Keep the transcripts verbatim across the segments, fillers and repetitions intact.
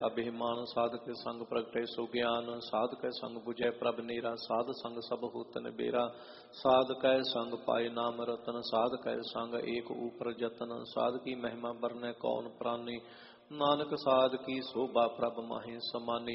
अभिमान साध के संग प्रगटे सो ज्ञान, साध कै संग बुझै प्रभ नीरा, साध संग सब होतन बेरा, साध कै संग पाए नाम रतन, साध कै संग एक ऊपर जतन, साध की महिमा बरनै कौन प्राणी, नानक साध की शोभा प्रभ माहि समानी।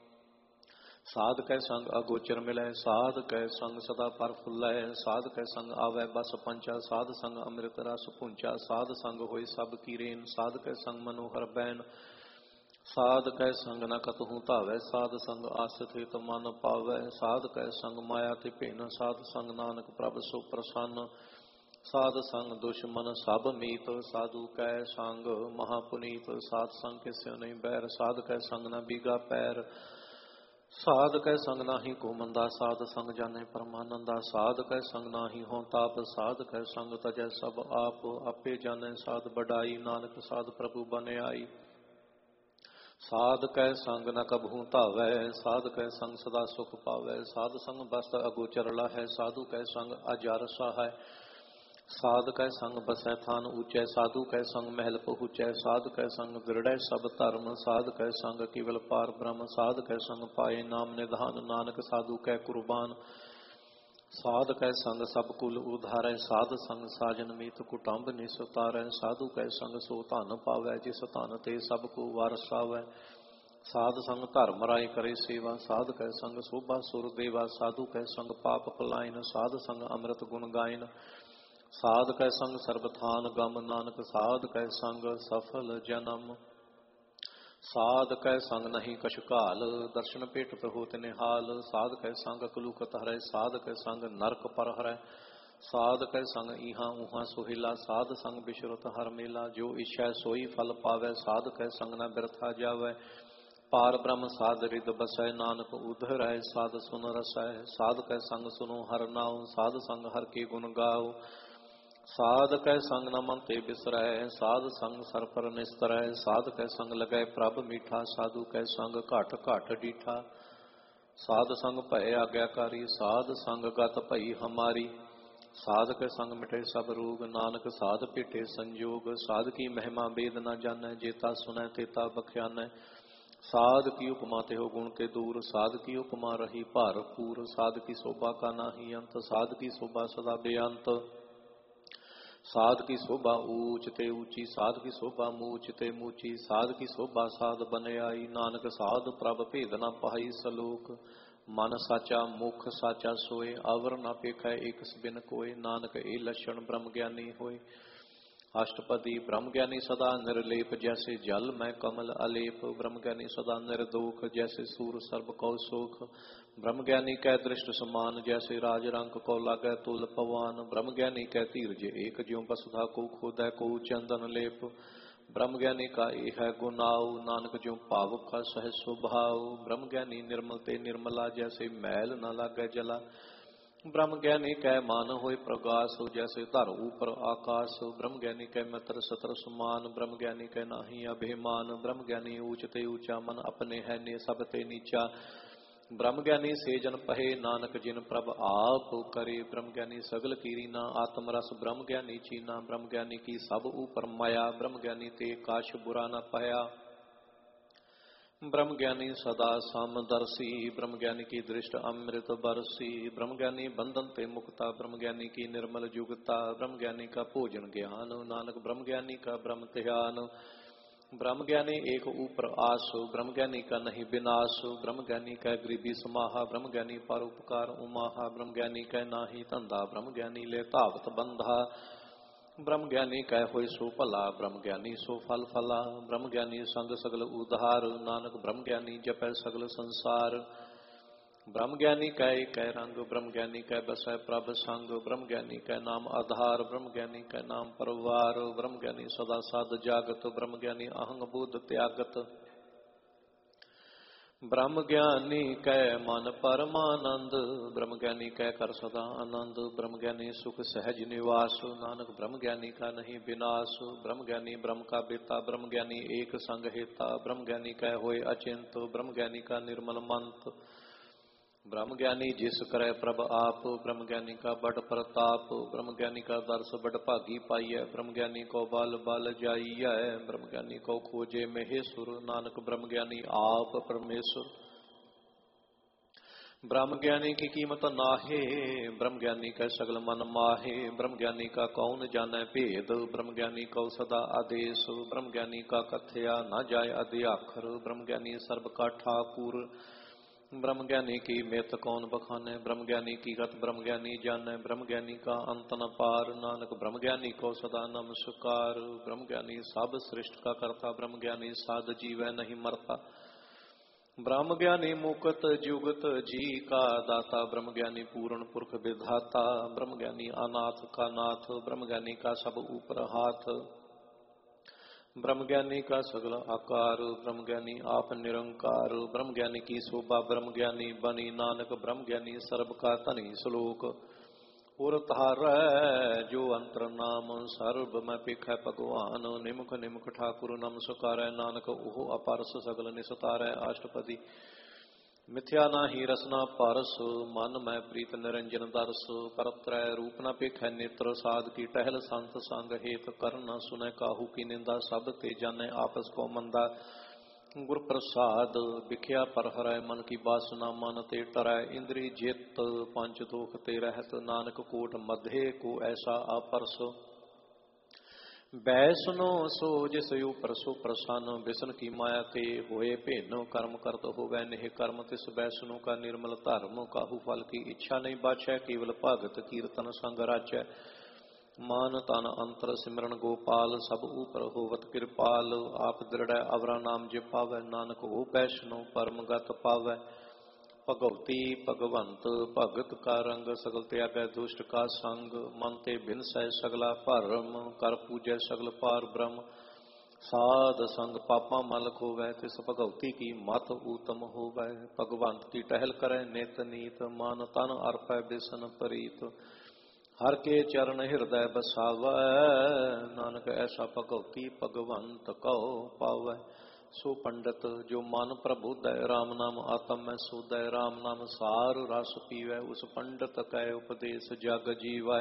साध कै संग अगोचर मिलै, साध कै संग सदा प्रफुल्लै, साध कै संग आवै बस पंचा, साध संग अमृत रस पुंचा, साध संग होय सब की रेन, साध कै संग मनोहर बैन, साध कै संग न कतहु धावै, साध संग आस्थित मन पावै, साध कै संग माया ते भेन, साध संग नानक प्रभ सो प्रसन्न, साध संग दुश्मन सब मीत, साधु कै संग महापुनीत, साध संग किस्यो नहीं बैर, साध कै संग न बीगा पैर, साध कै संग नाही को मंदा, साध संग जाने परमानंदा, साध कै संग नाही हों ताप, साध कै संग तजै सब आप, आपे जाने साध बढ़ाई, नानक साध प्रभु बन आई। साध कै संग न कबहू धावै, साध कै संग सदा सुख पावै, साध संग बस अगोचर लाहै, साधु कै संग अजर सहाय, साध कै संग बसै थान ऊंचै, साधु कै संग महल पहुँचै, साध कै संग दृढ़ै सब धर्म, साध कै संग केवल पार ब्रह्म, साध कै संग पाए नाम निधान, नानक साधु कै कुर्बान, साध कै संग सब कुल उधारै, साध संग साजन मीत कुटुंब निस उतारै, साधु कै संग सो धन पावै, जिस धन ते सब को वारस आवै, साध संग धर्म राय करे सेवा, साध कै संग शोभा सुर देवा, साधु कै संग पाप पलायन, साध संग अमृत गुण गायन, साध कै संग सर्वथान गम, नानक साध कै संग सफल जन्म, साध कै संग नहीं कछु काल, दर्शन भेटत होत निहाल, साध कै संग कलुकत हरै, साध कै संग नरक पर हरै, साध कै संग इहाँ उहाँ सोहिला, साध संग बिशरत हर मेला, जो इच्छा सोई फल पावै, साध कै संग न बिरथा जावै, पार ब्रह्म साध रिद बसै, नानक उधर है साध सुन रसै, साध कै संग सुनो हर नाम, साध संग हर के गुण गाओ, साध कै संग न मन ते बिसरै, साध संग सर पर निस्तरै, साध कै संग लगै प्रभ मीठा, साधु कै संग घट घट डीठा, साध संग भय आज्ञाकारी, साध संग गत भई हमारी, साध कै संग मिटे सब रोग, नानक साध भेटे संजोग, साध की महिमा वेद न जानै, जेता सुनै तेता बख्यानै, साध की उपमा तेहो गुण के दूर, साध की उपमा रही भारपूर, साध की शोभा का नाही अंत, साध की शोभा सदा बेअंत, साध की शोभा ऊंच ते ऊंची, साध की शोभा मूच ते मूची, साध की शोभा साध बन आई, नानक साध प्रभ भेद न पाई, सलोक मन साचा मुख साचा सोए, अवर न पेखै एक बिन कोय, नानक ए लक्षण ब्रह्म ज्ञानी होय। अष्टपदी ब्रह्म ज्ञानी सदा निर्लेप, जैसे जल में कमल अलेप, ब्रह्म ज्ञानी सदा निर्दोख, जैसे सूर सर्व कौ सोख, ब्रह्म ज्ञानी कै दृष्ट समान, जैसे राज रंक को लागै तुल पवान, ब्रह्म ज्ञानी कै धीरज एक, ज्यों वसुधा को खोदै को चंदन लेप, ब्रह्म ज्ञानी का ए है गुनाओ, नानक ज्यों भावुक का सह स्वभाव, ब्रह्म ज्ञानी निर्मल ते निर्मला, जैसे मैल न लागै जला, ब्रह्म ज्ञानी कै मान होय प्रगास, जैसे धर ऊपर आकाश, ब्रह्म ज्ञानी कै मित्र सतर समान, ब्रह्म ज्ञानी कै नाही अभिमान, ब्रह्म ज्ञानी ऊंच ते ऊंचा, मन अपने है ने सब ते नीचा, ब्रह्म ज्ञानी से जन पहे, नानक जिन प्रभ आप करे, ब्रह्म ज्ञानी सगल कीरीना, आत्म रस ब्रह्म ज्ञानी चीना, ब्रह्म ज्ञानी की सब ऊपर माया, ब्रह्म ज्ञानी ते काश बुरा न पाया, ब्रह्म ज्ञानी सदा समदर्शी, ब्रह्म ज्ञानी की दृष्ट अमृत बरसी, ब्रह्म ज्ञानी बंधन ते मुक्ता, ब्रह्म ज्ञानी की निर्मल जुगता, ब्रह्म ज्ञानी का भोजन ज्ञान, नानक ब्रह्म ज्ञानी का ब्रह्म ध्यान, ब्रह्म ज्ञानी एक ऊपर आस, ब्रह्म ज्ञानी का नहीं विनाश, ब्रह्म ज्ञानी का गरीबी समाहा, ब्रह्म ज्ञानी परोपकार उमाहा, ब्रह्म ज्ञानी का नाही धंधा, ब्रह्म ज्ञानी ले धावत बंधा, ब्रह्म ज्ञानी कह होय सो भला, ब्रह्म ज्ञानी सो फल फला, ब्रह्म ज्ञानी संग सगल उधार, नानक ब्रह्म ज्ञानी जपै सगल संसार, ब्रह्म ज्ञानी कह कै रंग, ब्रह्म ज्ञानी कह बसै प्रभ संग, ब्रह्म ज्ञानी कह नाम आधार, ब्रह्म ज्ञानी कह नाम परवार, ब्रह्म ज्ञानी सदा साध जागत, ब्रह्म ज्ञानी अहंग बुध त्यागत, ब्रह्म ज्ञानी कै मन परमानंद, ब्रह्म ज्ञानी कै कर सदा आनंद, ब्रह्म ज्ञानी सुख सहज निवास, नानक ब्रह्म ज्ञानी का नहीं विनाश, ब्रह्म ज्ञानी ब्रह्म का बेता, ब्रह्म ज्ञानी एक संग हेता, ब्रह्म ज्ञानी कै होय अचिंत, ब्रह्म ज्ञानी का निर्मल मंत, ब्रह्म ज्ञानी जिस करे प्रभ आप, ब्रह्म ज्ञानी का बड़ प्रताप, ब्रह्म ज्ञानी का दर्श बड़ भागी पाइय, ब्रह्म ज्ञानी को बल बल जाइय, ब्रह्म ज्ञानी को खोजे महेश्वर, नानक ब्रह्म ज्ञानी आप परमेश्वर। ब्रह्म ज्ञानी की कीमत नाहे, ब्रह्म ज्ञानी का सगल मन माहे, ब्रह्म ज्ञानी का कौन जाने भेद, ब्रह्म ज्ञानी को सदा आदेश, ब्रह्म ज्ञानी का कथया न जाय अध्याखर, ब्रह्म ज्ञानी सर्व का ठाकुर, ब्रह्म ज्ञानी की मेत कौन बखाने, ब्रह्म ज्ञानी की गत ब्रह्म ज्ञानी जाने, ब्रह्म ज्ञानी का अंत न पार, नानक ब्रह्म ज्ञानी को सदा नमस्कार। ब्रह्म ज्ञानी सब सृष्टि का करता, ब्रह्म ज्ञानी साध जीवै नहीं मरता, ब्रह्म ज्ञानी मुकत जुगत जी का दाता, ब्रह्म ज्ञानी पूर्ण पुरख विधाता, ब्रह्म ज्ञानी अनाथ का नाथ, ब्रह्म ज्ञानी का सब ऊपर हाथ, ब्रह्म ज्ञानी का सगल आकार, ब्रह्म ज्ञानी आप निरंकार, ब्रह्म ज्ञानी की शोभा ब्रह्म ज्ञानी बनी, नानक ब्रह्म ज्ञानी सर्व का तनि श्लोक उर तार जो अंतर नाम, सर्व मैं पिखै भगवान, निमुख निमुख ठाकुर नमस्कार, नानक ओह अपारस सगल निस्तारै। अष्टपदी। मिथ्या नाही रसना पारस, मन मैं प्रीत निरंजन दरस, परत्रय रूप न पिखै नेत्र, साध की टहल संत संग, हेत कर न सुनै काहू की निंदा, सब ते जानै आपस को मंदा, गुर प्रसाद विख्या पर हरै, मन की बासना मन ते टरै, इंद्री जित पंच दोख ते रहत, नानक कोट मध्य को ऐसा अपरस, बैसनो सो जिस ऊपर सो प्रसन्न, बिसन की माया ते होए भेनो, कर्म करत होवै नेह कर्म, तिस बैसनो का निर्मल धर्म, काहू फल की इच्छा नहीं बाछै, केवल भगत कीर्तन संग राचै, मान तन अंतर सिमरन गोपाल, सब ऊपर होवत कृपाल, आप दृढ़ अवरा नाम जे पावै, नानक हो वैष्णो परम गत पावै, भगवती भगवंत भगत का रंग, सगल त्यागै दुष्ट का संग, मन ते भिनसै सगला भरम, कर पूजै सगल पार ब्रह्म, साध संग पापा मल खोवै, तिस भगवती की मत उत्तम होवै, भगवंत की टहल करै नित नीत, मान तन अर्पै बिसन प्रीत, हर के चरण हृदय बसावै, नानक ऐसा भगवती भगवंत कहो पावै, सो पंडित जो मन प्रबोधै, राम नाम आत्म में सोधै, राम नाम सार रस पीवै, उस पंडित कै उपदेश जग जीवै,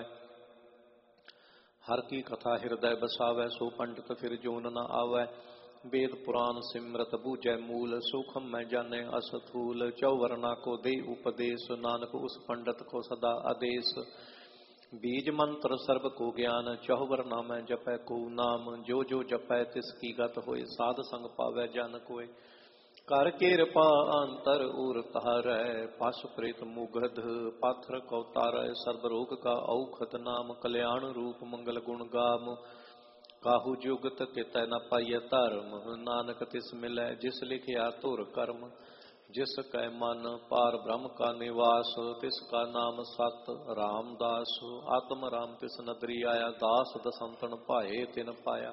हर की कथा हृदय बसावै, सो पंडित फिर जोन न आवै, वेद पुराण सिमरत बूझै मूल, सूखम में जाने असथूल, चौवरना को दे उपदेश, नानक उस पंडित को सदा आदेश, बीज मंत्र सर्व को ज्ञान, चौवर नामै जपै को नाम, जो जो जपै तिसकी गत होए, साध संग पावै जन कोय, कर कृपा अंतर उर तारै, पश प्रेत मुगध पाथर को तारै, सर्व रोग का औखद नाम, कल्याण रूप मंगल गुण गाम, काहू जुगत कितै न पाइय धर्म, नानक तिस मिलै जिस लिखिया तुर कर्म, जिस कै मन पार ब्रह्म का निवास, तिसका नाम सत रामदास, आत्म राम तिस नदरी आया, दास दसंतन पाए तिन पाया,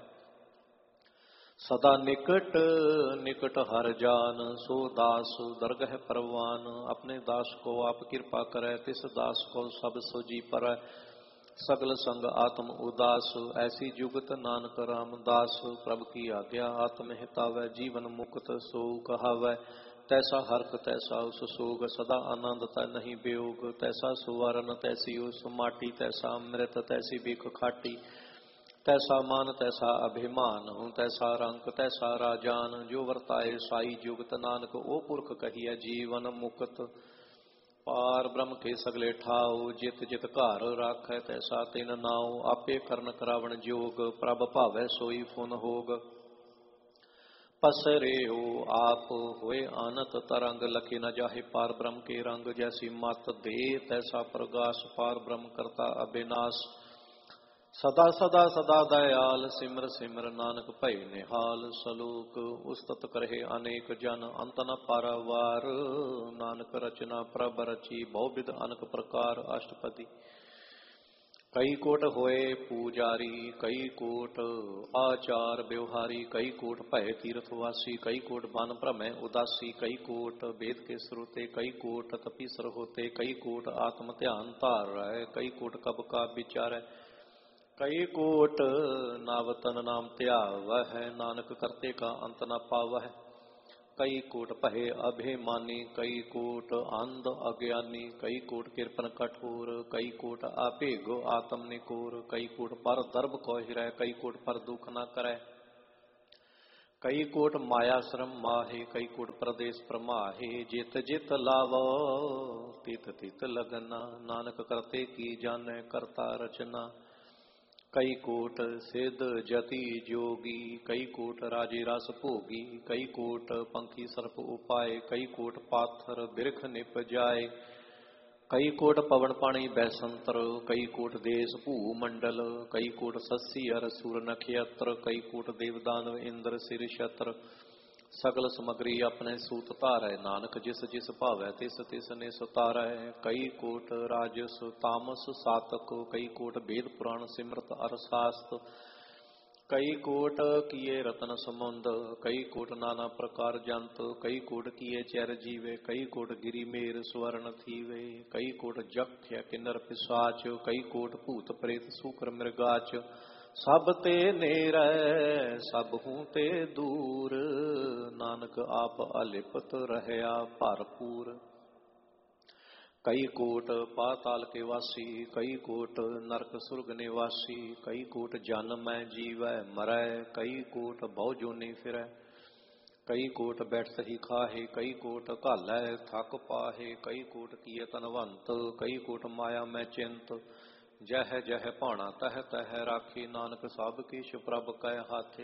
सदा निकट निकट हर जान, सो दास दरगह परवान, अपने दास को आप कृपा करे, तिस दास को सब सोजी परै, सगल संग आत्म उदास, ऐसी जुगत नानक रामदास, प्रभु की आज्ञा आत्म हितावै, जीवन मुक्त सो कहावै, तैसा हर्क तैसा उस सोग, सदा आनंद तै नहीं वियोग, तैसा सुवर्ण तैसी उस माटी, तैसा अमृत तैसी बिख खाटी, तैसा मान तैसा अभिमान, तैसा रंक तैसा राजान, जो वर्ताए साई जुगत, नानक ओ पुरख कहिए जीवन मुक्त, पार ब्रह्म के सगले ठाओ, जित जित घर राखै तैसा तिन नाओ, आपे करन करावण जोग, प्रभ भावै सोई फुन होग, पसरे हो आप होए आनत तरंग, लखे न जाहे पार ब्रह्म के रंग, जैसी मत दे तैसा प्रकाश, पार ब्रह्म करता अविनाश, सदा सदा सदा दयाल, सिमर सिमर नानक भय निहाल, सलोक उस्तत करहे अनेक जन, अंत न पारावार, नानक रचना प्रभ रची, बहुविध अनक प्रकार। अष्टपदी। कई कोट होए पूजारी, कई कोट आचार व्यवहारी, कई कोट भय तीर्थवासी, कई कोट बन भ्रमै उदासी, कई कोट वेद के श्रोते, कई कोट तपीसर होते, कई कोट आत्म ध्यान धार रहे, कई कोट कब का विचार, कई कोट नावतन नाम त्यावह, नानक करते का अंत न पावह, कई कोट भय अभिमानी, कई कोट अंध अज्ञानी, कई कोट कृपन कठोर, कई कोट आपेगो आत्म निकोर, कई कोट पर दर्भ को हिरै, कई कोट पर दुख न करे, कई कोट माया श्रम माहे, कई कोट प्रदेश प्रमाहे, जित जित लावो तित तित लगना, नानक करते की जाने करता रचना। कई कोट सिद्ध जति जोगी, कई कोट राजे रस भोगी, कई कोट पंखी सर्प उपाय, कई कोट पाथर बिरख निप जाए, कई कोट पवन पानी बैसंतर, कई कोट देश भू मंडल, कई कोट सस्सी अर सुर नक्षत्र, कई कोट देवदानव इंद्र सिर छत्र, सगल समग्री अपने सूत तारै, नानक जिस जिस भावै तिस तिस निस तारै। कई कोट राजस तामस सातक, कई कोट वेद पुराण सिमरत अर शास्त, कई कोट किए रतन समुंद, कई कोट नाना प्रकार जंत, कई कोट किए चर जीवे, कई कोट गिरी मेर स्वर्ण थीवे, कई कोट जख्य किन्नर पिशाच, कई कोट भूत प्रेत सूकर मृगाच, सब ते नेरै सब हूँ ते दूर, नानक आप अलिपत रहया भरपूर। कई कोट पाताल के वासी, कई कोट नरक सुरग निवासी, कई कोट जन्मै जीवै मरै, कई कोट बहु जोनी फिरै, कई कोट बैठत ही खाहे, कई कोट घालै थक पाहे, कई कोट किए तनवंत, कई कोट माया मैं चिंत, जह जह भाणा तह तह राखी, नानक सब किछ प्रभ कै हाथे।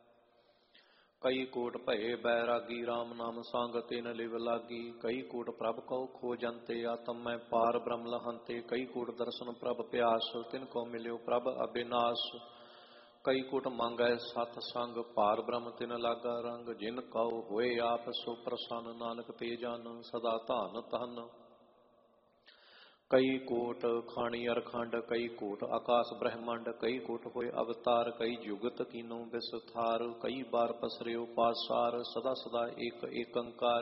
कई कोट भये बैरागी, राम नाम संग तिन लिव लागी, कई कोट प्रभ कौ खोजंते, आत्म मैं पार ब्रह्म लहंते, कई कोट दर्शन प्रभ प्यास, तिनको मिल्यो प्रभ अविनाश, कई कोट मांगै सत संग, पार ब्रह्म तिन लागा रंग, जिन कौ होए आप सो प्रसन्न, नानक ते जन सदा धन धन। कई कोट खाणी अरखंड, कई कोट आकाश ब्रह्मंड, कई कोट होए अवतार, कई जुगत कीनो विस्तार, कई बार पसरियो पासार, सदा सदा एक एक अंकार,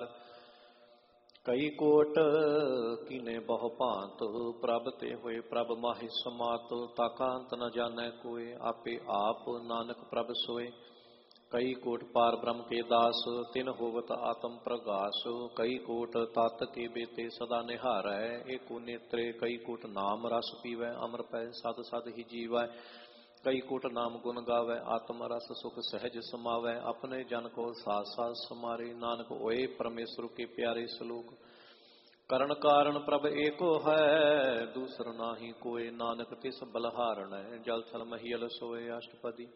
कई कोट कीने बहु भांत, प्रभ ते होए प्रभ माहि समात, ताका अंत न जानै कोय, आपे आप नानक प्रभ सोए। कई कोट पार ब्रह्म के दास, तिन होवत आत्म प्रगास, कई कोट तत् के बेते सदा निहारै, एको नेत्रे, कई कोट नाम रस पीवै, अमर पै सद सद ही जीवै, कई कोट नाम गुण गावै, आत्म रस सुख सहज समावै, अपने जन को साथ साथ समारे, नानक होए परमेश्वर के प्यारे श्लोक। करण कारण प्रभ एको है, दूसर नाही कोय, नानक तिस बलहारण है, जल थल महियल सोए अष्टपदी।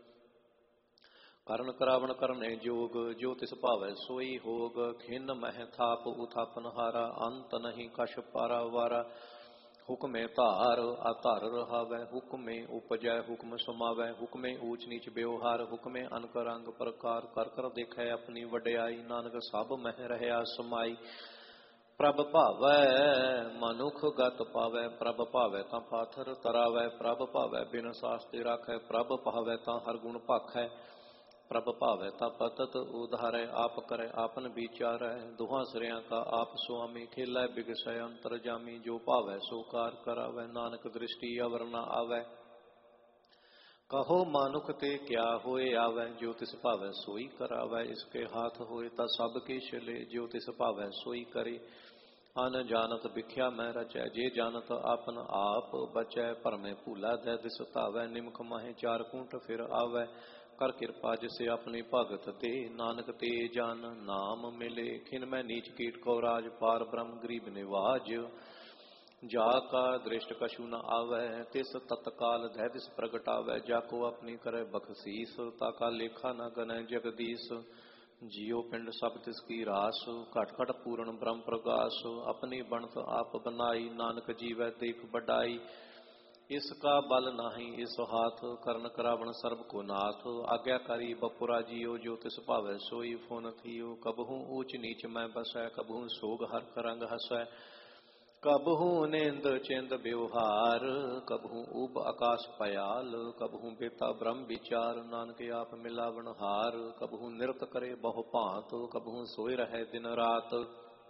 करण करावण करने जोग, जो तिस भावै सोई होग, खिन मह थाप उथापन हारा, अंत नहीं कश पारा वारा, हुक्मे धार आधार रहावै, हुक्मे उपजै हुक्म समावै, हुक्मे ऊच नीच व्यवहार, हुक्मे अनक रंग प्रकार, कर कर देखै अपनी वड्याई, नानक सब मह रहया समाई। प्रभ भावै मनुख गत पावै, प्रभ भावै तां पाथर तरावै, प्रभ भावै बिन सास्ते राखै, प्रभ भावै तां हर गुण भाखै, प्रभ भावै ता पतत उधारै, आप करे आपन विचारै, दुहां सिरियां का आप स्वामी, खेलै बिगसै अंतर जामी, जो भावै सो कार करावै, नानक दृष्टि अवर न आवै। कहो मानुख ते क्या होए आवै, जो तिस भावै सोई करावै, इसके हाथ होए ता सब किछ ले, जो तिस भावै सोई करे। अन जानत बिख्या मैं रचै, जे जानत आपन आप बचै, भरमे भूला दै दिस धावै, निमख माहे चार कूट फिर आवै, कर कृपा जिसे अपनी भगत दे, नानक ते जान नाम मिले, खिन मैं नीच कीट को राज, पार ब्रह्म गरीब निवाज, जाका दृष्ट कछु न आवै, तिस तत्काल दै दिस प्रगटावै, जाको अपनी करे बख्शीस, ताका लेखा न गनै जगदीश, जियो पिंड सब तिसकी रास, घट घट पूर्ण ब्रह्म प्रगास, अपनी बनत आप बनाई, नानक जीवै देख बड़ाई, इसका बल नाही इस हाथ, करण करावण सर्ब को नाथ, आज्ञाकारी बपुरा जियो, जो तिस भावै सोई फुन थियो, कबहू ऊच नीच मैं बसै, कबहू सोग हर करंग हसै, कबहू निंद चिंद व्यवहार, कबहू उब आकाश पयाल, कबहू बेता ब्रह्म विचार, नानक आप मिलावण हार, कबहू निरत करे बहु भांत, कबहू सोए रहे दिन रात,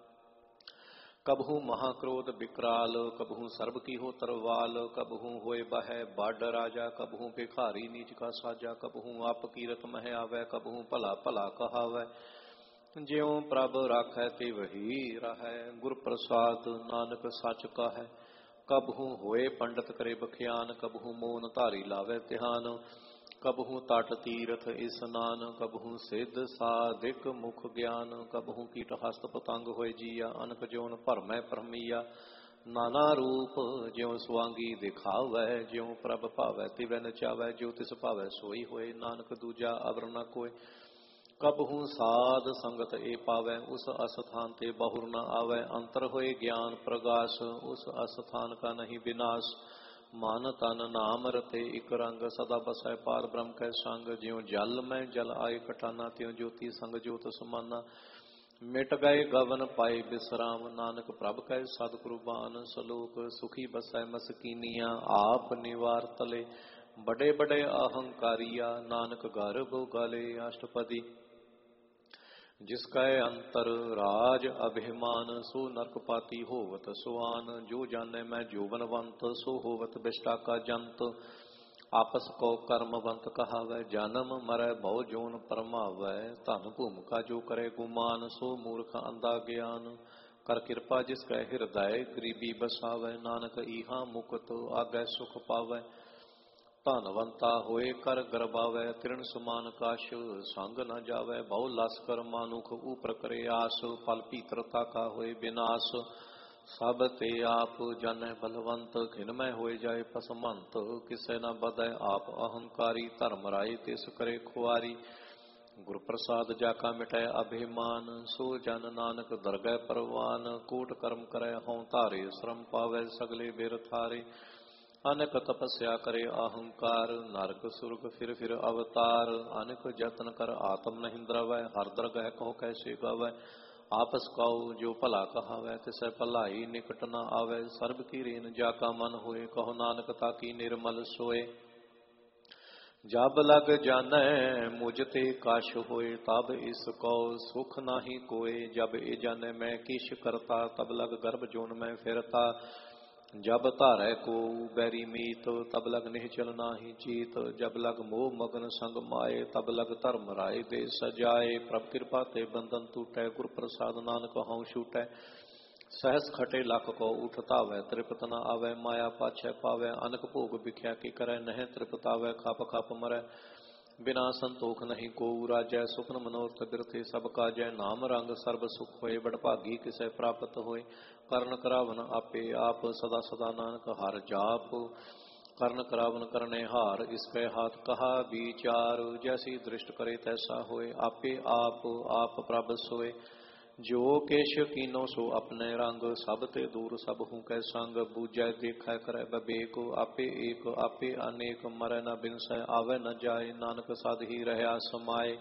कबहू महाक्रोध विकराल, कबहू सर्ब की हो तरवाल, कबहू होए बह बाड राजा, कबहू भिखारी नीच का साजा, कबहू आप कीरत मह आवै, कबहू भला भला कहावै, ज्यों प्रभ राखै ते वही रहै, गुर प्रसाद नानक सच कहै। कबहू होए पंडित करे बख्यान, कबहू मोन धारी लावे ध्यान। कबहू तट तीरथ इस्नान, कबहू सिद्ध साधिक मुख ज्ञान। कबहू कीट हस्त पतंग होए जिया, अनक जोन भरमै भरमिया। नाना रूप ज्यों सुआंगी दिखावै, ज्यों प्रभ भावै तिवै नचावै। जो तिस भावै सोई होए, नानक दूजा अवर न कोय। कबहू साध संगत ए पावै, उस अस्थान ते बहुर न आवै। अंतर होए ज्ञान प्रगाश, उस अस्थान का नहीं विनाश। मन तन नाम रते इक रंग, सदा बसै पार ब्रह्म कै संग। ज्यों जल में जल आए कटाना, त्यों ज्योति संग ज्योत समाना। मिट गए गवन पाए विश्राम, नानक प्रभ कै सदकुर्बान। सलोक सुखी बसै मसकीनिया, आप निवार तले। बड़े बड़े अहंकारिया, नानक गर्भ गले। अष्टपदी जिसका अंतर राज अभिमान, सो नरकपाती होवत सुआन। जो जाने मैं जोबनवंत, सो होवत बिष्टा का जंत। आपस को कर्मवंत कहावै, जन्म मरै बहु जोन परमावै। धन भूम का जो करे गुमान, सो मूर्ख अंधा ज्ञान। कर कृपा जिसकै हृदय, गरीबी बसावै। नानक इहा मुकत आगै सुख पावै। धनवंता होए कर गर्भावै, तृण समान काश संग न जावै। बहु लस्कर मानुख ऊपर करे आस, फल भीतरता का होए विनाश। सब ते आप जानै बलवंत, खिनमय होए जाए पसमंत। किसै न बदै आप अहंकारी, धर्म राय तिस करे खुआरी। गुर प्रसाद जाका मिटै अभिमान, सो जन नानक दरगह परवान। कोट कर्म करे हों धारे, श्रम पावै सगले बिर थारे। अनेक तपस्या करे अहंकार, नरक सुरग फिर फिर अवतार। अनेक जतन कर आत्म नहीं द्रवै, हर दरगह कहो कैसे गावै। आपस कहो जो भला कहावै, तिसै भलाई निकट न आवै। सर्ब की रेन जाका मन होए, कहो नानक ताकी निर्मल सोए। जब लग जानै मुझ ते कश होए, तब इसको सुख नाही कोय। जब ए जानै मैं किश करता, तब लग गर्भ जोन में फिरता। जब धारै को बैरी मीत, तब लग निश्चल नाही चीत। जब लग मोह मगन संग माए, तब लग धर्म राय दे सजाए। प्रभ कृपा ते बंधन टूटै, गुर प्रसाद नानक हऊँ छूटै। सहस खटे लख को उठ धावै, तृप्त न आवै माया पाछै पावै। अनक भोग बिख्या की करै, नह तृप्तावै खप खप मरै। बिना संतोख नहीं को राजै, सुखन मनोरथ बिरथे सब काजै। नाम रंग सर्ब सुख होए, बड़भागी किसै प्राप्त होए। करण करावन आपे आप, सदा सदा नानक हर जाप। करण करावन करने हार, इसके हाथ कहा विचार। जैसी दृष्ट करे तैसा होए, आपे आप आप प्रभ सोए। जो केश कीनो सो अपने रंग, सब ते दूर सब हूँ कै संग। बूझै देखै करै बबेक, आपे एक आपे अनेक। मरै न बिनसै आवे न जाए, नानक सद ही रहया समाए।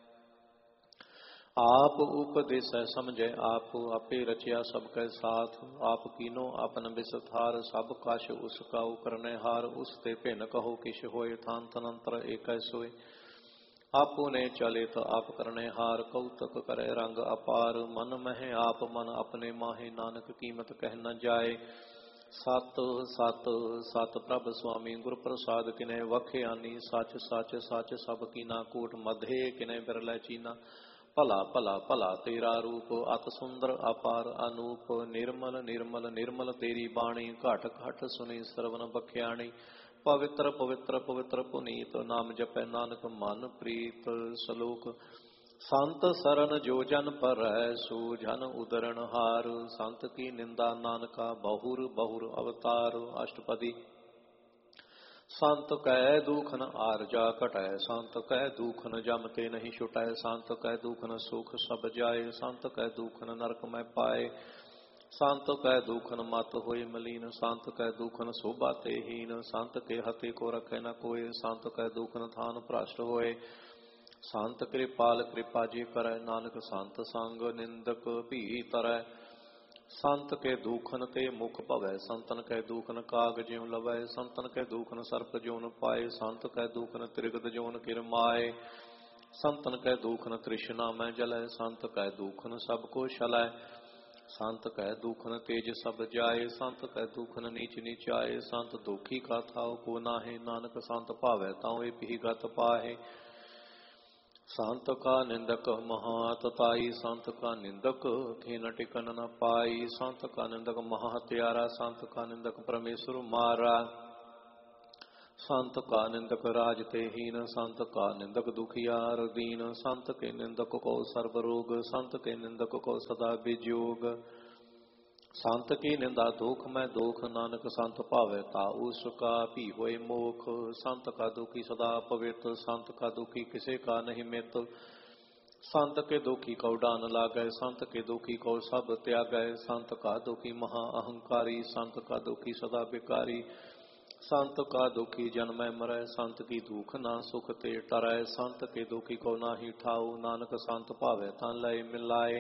आप उपदेसै समझै आप, आपे रचया सबकै साथ। आप कीनो आपन विस्तार, सब कछ उसका करने हार। उस ते भिन कहो किश होए, थान तनंतर एक सोए। आपो ने चले तो आप करने हार, कौतक करे रंग अपार। मन मह आप मन अपने माहे, नानक कीमत कह न जाए। सत सत सत प्रभ स्वामी, गुर प्रसाद किने वख्यानी। सच सच सच सब कीना, कूट मधे किने बिरलै चीना। भला भला भला तेरा रूप, अत सुंदर अपार अनूप। निर्मल निर्मल निर्मल तेरी बाणी, घट घट सुनी श्रवण बख्याणी। पवित्र पवित्र पवित्र पुनीत, नाम जपै नानक मन प्रीत। सलोक संत सरन जो जन पर है, सो जन उदरण हार। संत की निंदा नानका, बहुर बहुर अवतार। अष्टपदी संत कह दुखन आरजा कटै, संत कह दुखन जमते नहीं छुटै। संत कह दुखन सुख सब जाए, संत कह दुखन नरक में पाए। संत कह दुखन मत होए मलीन, संत कह दुखन शोभा ते हीन। संत के हते को रखे न कोय, संत कह दुखन थान भ्रष्ट होए। संत कृपाल कृपा जी करै, नानक संत संग निंदक भी तरै। संत के दूखन ते मुख भवै, संतन के दूखन काग ज्यों लवै। संतन के दूखन सर्प जोन पाए, संत के दूखन त्रिगद जोन किरमाए। संतन के दूखन तृष्णा में जलै, संत के दूखन सबको छलै। संत कह दूखन तेज सब जाए, संत कह दूखन नीच नीच आए। संत दुखी का थाव को नाहे, नानक संत भावै ताऊ ए भी गत पाहे। संत का निंदक महातताई, संत का निंदक खीन टिकन न पाई। संत का निंदक महात्यारा, संत का निंदक परमेश्वर मारा। संत का निंदक राज ते हीन, संत का निंदक दुखियार दीन। संत के निंदक को सर्व रोग, संत के निंदक को सदा विजोग। संत की निंदा दुख में दुख, नानक संत पावे ताऊ सुखा पी होए मोख। संत का दुखी सदा पवित्र, संत का दुखी किसे का नहीं मित। संत के दुखी को डान लागे, संत के दुखी को सब त्यागे। संत का दुखी महा अहंकारी, संत का दुखी सदा बिकारी। संत का दुखी जन्म मरै, संत की दुख ना सुख ते टरै। संत के दुखी को नाही ठाऊ, नानक संत पावे तन लय मिलाए।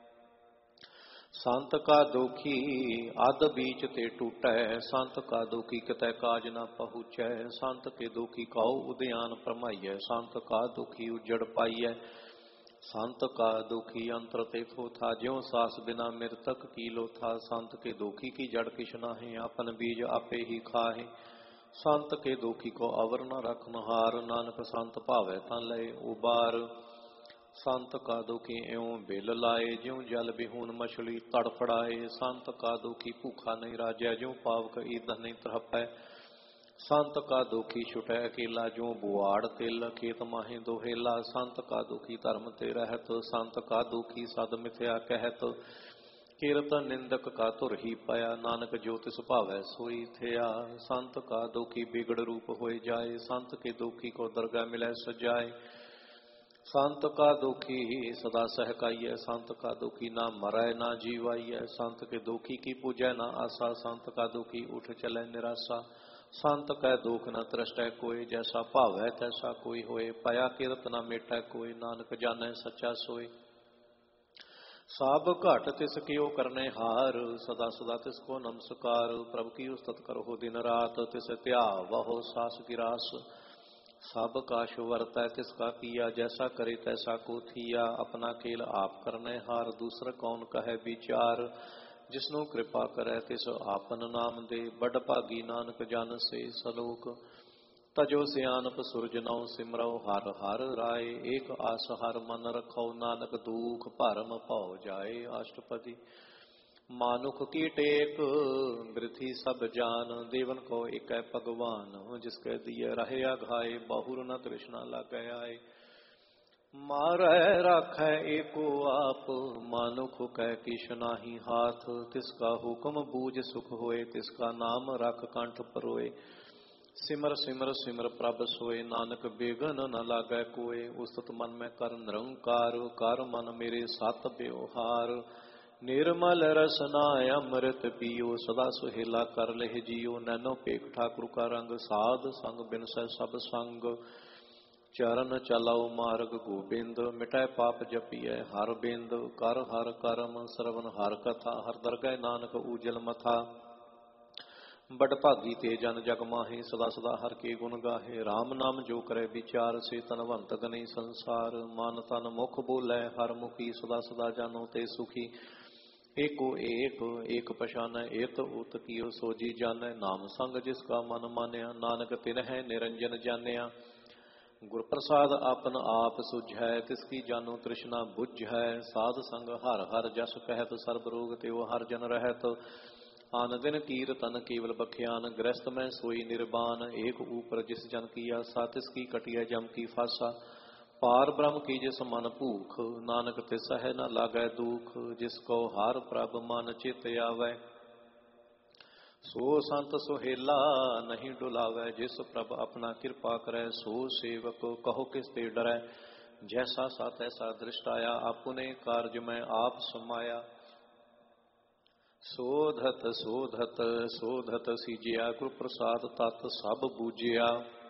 संत का दुखी आद बीच ते टूटै, संत का दुखी कितै काज न पहुँचै। संत के दुखी कौ उद्यान परमाइय, संत का दुखी उजड़ पाइय। संत का दुखी अंतर ते थोथा, ज्यों सास बिना मृतक की लोथा। संत के दुखी की जड़ किछ नाहीं, अपन बीज आपे ही खाहे। संत के दुखी को अवर न रखन हार, नानक संत पावे तन लय उबार। संत का दुखी एवं बेल लाए, ज्यों जल बिहून मछली तड़फड़ाए। संत का दुखी भूखा नहीं राजै, ज्यों पावक ईंधन नहीं तड़पै। संत का दुखी छुटै अकेला, ज्यों बुआड़ तिल खेत माहे दोहेला। संत का दुखी धर्म ते रहत, संत का दुखी सद मिथ्या कहत। कीर्तन निंदक का तुर ही पाया, नानक जो तिस भावै सोई थिया। संत का दुखी बिगड़ रूप होए जाए, संत के दुखी को दरगाह मिलै सजाए। संत का दुखी सदा सहकाइय, संत का दुखी ना मरै ना जीवाइय। संत के दुखी की पूजै ना आशा, संत का दुखी उठ चलै निराशा। संत कै दुख न त्रस्तै कोई, जैसा भावै तैसा कोई होए। पाया कीरत न मेटै कोई, नानक जानै सच्चा सोई। सब घट तिस कियो करने हार, सदा सदा तिसको नमस्कार। प्रभु की उस्तत करो दिन रात, तिस त्यावहो सास गिरास। सब काश वर्तै तिसका किया, जैसा करे तैसा को थिया। अपना खेल आप करने हार, दूसर कौन कहे विचार। जिसनु कृपा करे तिस आपन नाम दे, बड़ भागी नानक जन से सलोक। तजो सियानप सुरज नौ सिमरौ, हर हर राय एक आस हर मन रखौ। नानक दुख भरम भौ जाए अष्टपदी। मानुख की टेक वृथि सब जान, देवन को एक भगवान। जिसके दिए रहे अघाए, बहुर न तृष्णा लग आए। मारै राखै एको आप, मानुख कह किछ नाही हाथ। तिसका हुक्म बूझ सुख होए, तिसका नाम रख कंठ परोए। सिमर सिमर सिमर प्रभ सोए, नानक बेगन न लागै कोय। उस्तत मन में कर निरंकार, कर मन मेरे सत व्यवहार। निर्मल रसना अमृत पियो, सदा सुहेला कर लेह जियो। नैनो पेख ठाकुर का रंग, साध संग बिनसै सब संग। चरण चलाओ मार्ग गोबिंद, मिटै पाप जपिय हर बिंद। कर हर करम श्रवण हर कथा, हर दरगह नानक उजल मथा। बड़ भागी ते जन जग माहे, सदा सदा हर के गुण गाहे। राम नाम जो करे विचार, से तनवंत गने संसार। मन तन मुख बोलै हर मुखी, सदा सदा जानो ते सुखी। एको एक एक पछानै, इत उत कियो सोजी जानै। नाम संग जिसका मन मानया, नानक तिन्है निरंजन जानिया। गुर प्रसाद आपन आप सुझै, तिसकी जानो तृष्णा बुझै। साध संग हर हर जस कहत, सर्ब रोग त्यो हर जन रहत। आन दिन कीरतन केवल बख्यान, गृहस्थ में सोई निर्बान। एक ऊपर जिस जन किया, सातिस की कटिया जम की फासा। पार ब्रह्म की जिस मन भूख, नानक तिस है न लागै दुख। जिसको हार प्रभ मन चित आवै, सो संत सुहेला नहीं डुलावै। जिस प्रभ अपना कृपा करै, सो सेवक कहो किस ते डरै। जैसा सा तैसा दृष्ट आया, अपने कार्य में आप समाया। सोधत सोधत सोधत सीजिया, गुर प्रसाद तत् सब बूझिया।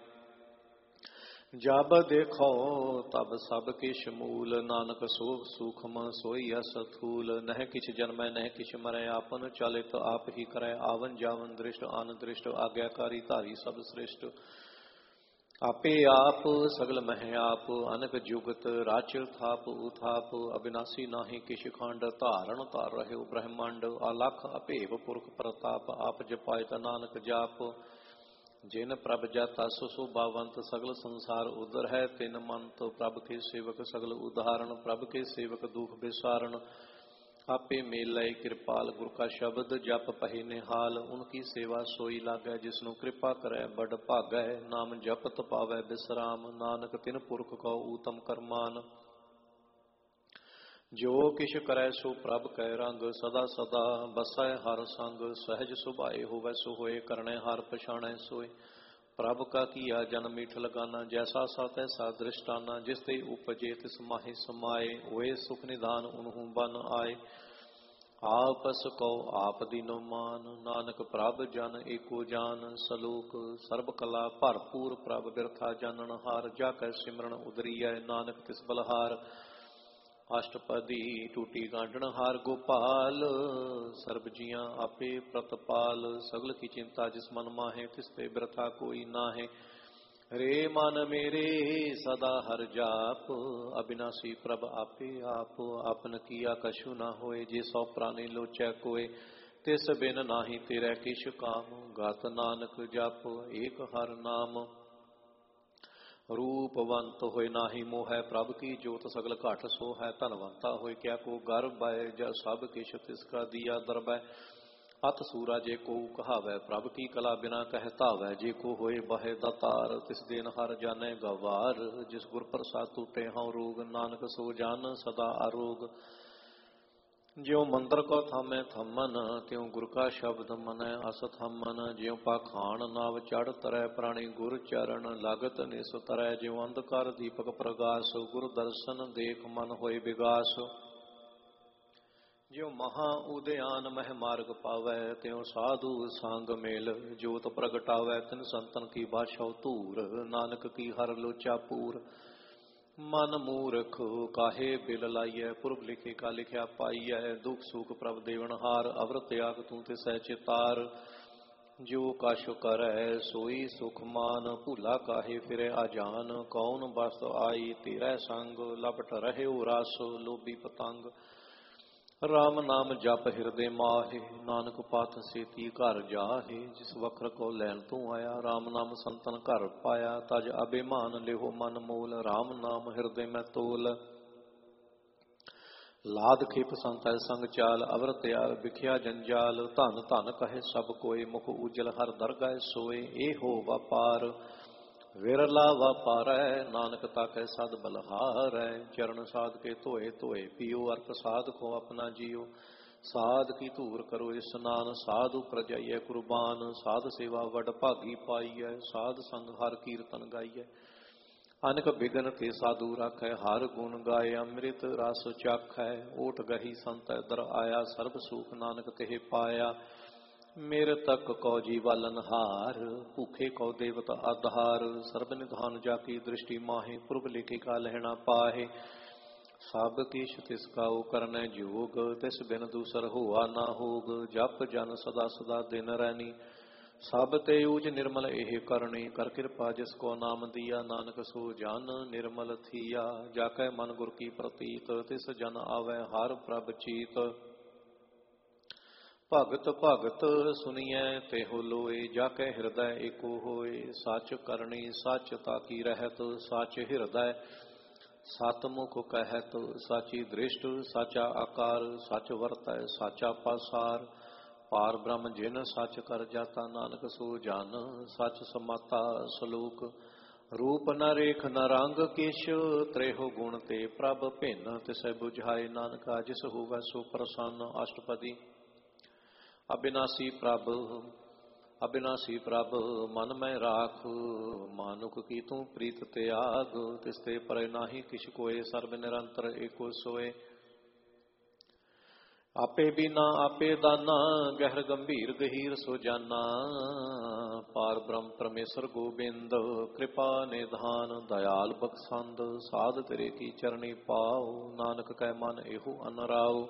जब देखो तब सब किछ मूल, नानक सो सूक्ष्म सोई असथूल। नह किछ जन्मै नह किछ मरै, आपन चलित आप ही करै। आवन जावन दृष्ट आन दृष्ट, आज्ञाकारी धारी सब श्रेष्ठ। आपे आप सगल मह आप, अनक जुगत राच थाप उथाप। अविनाशी नाहि किछ खंड, धारण तार रहे ब्रह्मांड। अलख अभेव पुरख प्रताप, आप जपायत नानक जाप। जिन प्रभ जाता सो शोभावंत सगल संसार उदर है। तिन मन तो प्रभ के सेवक सगल उदाहरण। प्रभ के सेवक दुख विसारण आपे मेलै कृपाल। गुर का शब्द जप पही निहाल। उनकी सेवा सोई लागै जिसनु कृपा करै बड़ भागै। नाम जपत पावै बिसराम नानक तिन पुरख को ऊतम करमान। जो किश करै सो प्रभ कै रंग सदा सदा बसै हर संग। सहज सुभाए होवै सो होए करनै हर पछाणै सोए। प्रभ का किया जन मीठ लगाना जैसा सा तैसा दृष्टाना। जिस ते उपजे तिस माहि समाए होए सुख निधान उनहु बन आए। आपस को आप दीनो मान नानक प्रभ जन एको जान। सलोक सर्ब कला भरपूर प्रभ बिरथा जानन हार। जाकै सिमरन उदरियै नानक तिस बलहार। अष्टपदी टूटी गांढन हार गोपाल। सर्ब जियां आपे प्रतपाल। सगल की चिंता जिस मन माहे तिसते बिरथा कोई नाहे। रे मन मेरे सदा हर जाप अविनाशी प्रभ आपे आप। आपन किया कछु न होए जे सौ प्राणी लोचै कोय। तिस बिन नाही तेरै किछ काम गात नानक जप एक हर नाम। रूपवंत होए नाही मोह प्रभ की जोत सगल घट सो है। धनवंता होए क्या को गर्भ है जा सब किश तिसका दिया दरबै। अत सूरा जे को कहावै प्रभ की कला बिना कहतावै। जे को होए बहे दतार तिस दिन हर जाने गवार। जिस गुर प्रसाद टूटे हਉ रोग नानक सो जान सदा आरोग। ज्यों मंत्र को थामे थमन त्यों गुर का शब्द मनै अस थमन। ज्यों पाखान नाव चढ़ तरੈ प्राणी गुर चरण लागत निस तरੈ। ज्यों अंधकार दीपक प्रगास गुर दर्शन देख मन होए विगास। ज्यों महा उद्यान मह मार्ग पावै त्यों साधु सांग मेल। जोत प्रगटावै तिन संतन की बाछौ धूर। नानक की हर लोचा पूर। मन मूर्ख काहे बिल लाइय पुरब लिखे का लिखया पाइय। दुख सुख प्रभ देवन हार अवर त्याग तू तिसै चितार। जो कछ करै सोई सुख मान भूला काहे फिरै आजान। कौन बस आई तेरै संग लपट रहे रास लोभी पतंग। राम नाम जप हिरदे माहे नानक पात सेती घर जाहे। जिस वखर को लैन तू आया राम नाम संतन घर पाया। तज अभिमान लिहो मन मोल राम नाम हिरदे में तोल। लाद खिप संतै संग चाल अवर त्यार बिख्या जंजाल। धन धन कहे सब कोय मुख उजल हर दरगह सोए। ए हो व्यापार विरला वापारै नानक ताकै सद बलहारै। चरण साध के धोए धोए पियो अर प्रसाद को अपना जियो। साध की धूर करो स्नान साधु प्रजाइय कुर्बान। साध सेवा वड भागी पाइय साध संग हर कीर्तन गाइय। अनक बिघन ते साधु राखै हर गुण गाय। अमृत रस चाखै ओट गही संत दर आया। सर्ब सुख नानक तेह पाया। मेरे तक कौ जीवालन हार भूखे कौ देवत आधार। सर्ब निधान जाकी दृष्टि माहे पुरब लेखे का लहना पाहे। सब किश तिसका करनै जोग तिस बिन दूसर होआ ना होग। जप जन सदा सदा दिन रैनी सब ते ऊज निर्मल एह करणी। कर कृपा जिसको नाम दिया नानक सो जन निर्मल थिया। जाकै मन गुर की प्रतीत तिस जन आवे हर प्रभ चीत। भगत भगत सुनिए तेहो लोए जाके हृदय एको होए। सच करनी सच ताकी रहत सच हृदय। सतमुख कहत साची दृष्ट साचा आकार। सच वरतै साचा पासार। पार ब्रह्म जिन सच कर जाता नानक सो जान सच समाता सलोक। रूप न रेख न रंग किश त्रेहो गुण ते प्रभ भिन्न। तिसै बुझाए नानका जिस होवै सो प्रसन्न। अष्टपदी अविनाशी प्रभ अविनाशी प्रभ मन में राख। मानुक की तू प्रीत त्याग तिसते परे नाही किछ कोय। सर्व निरंतर एको सोए। आपे बिना आपे दाना गहर गंभीर गहीर सो जाना। पार ब्रह्म परमेश्वर गोबिंद कृपा निधान दयाल बख्शंद। साध तेरे की चरणी पाओ नानक कै मन एहो अनराओ।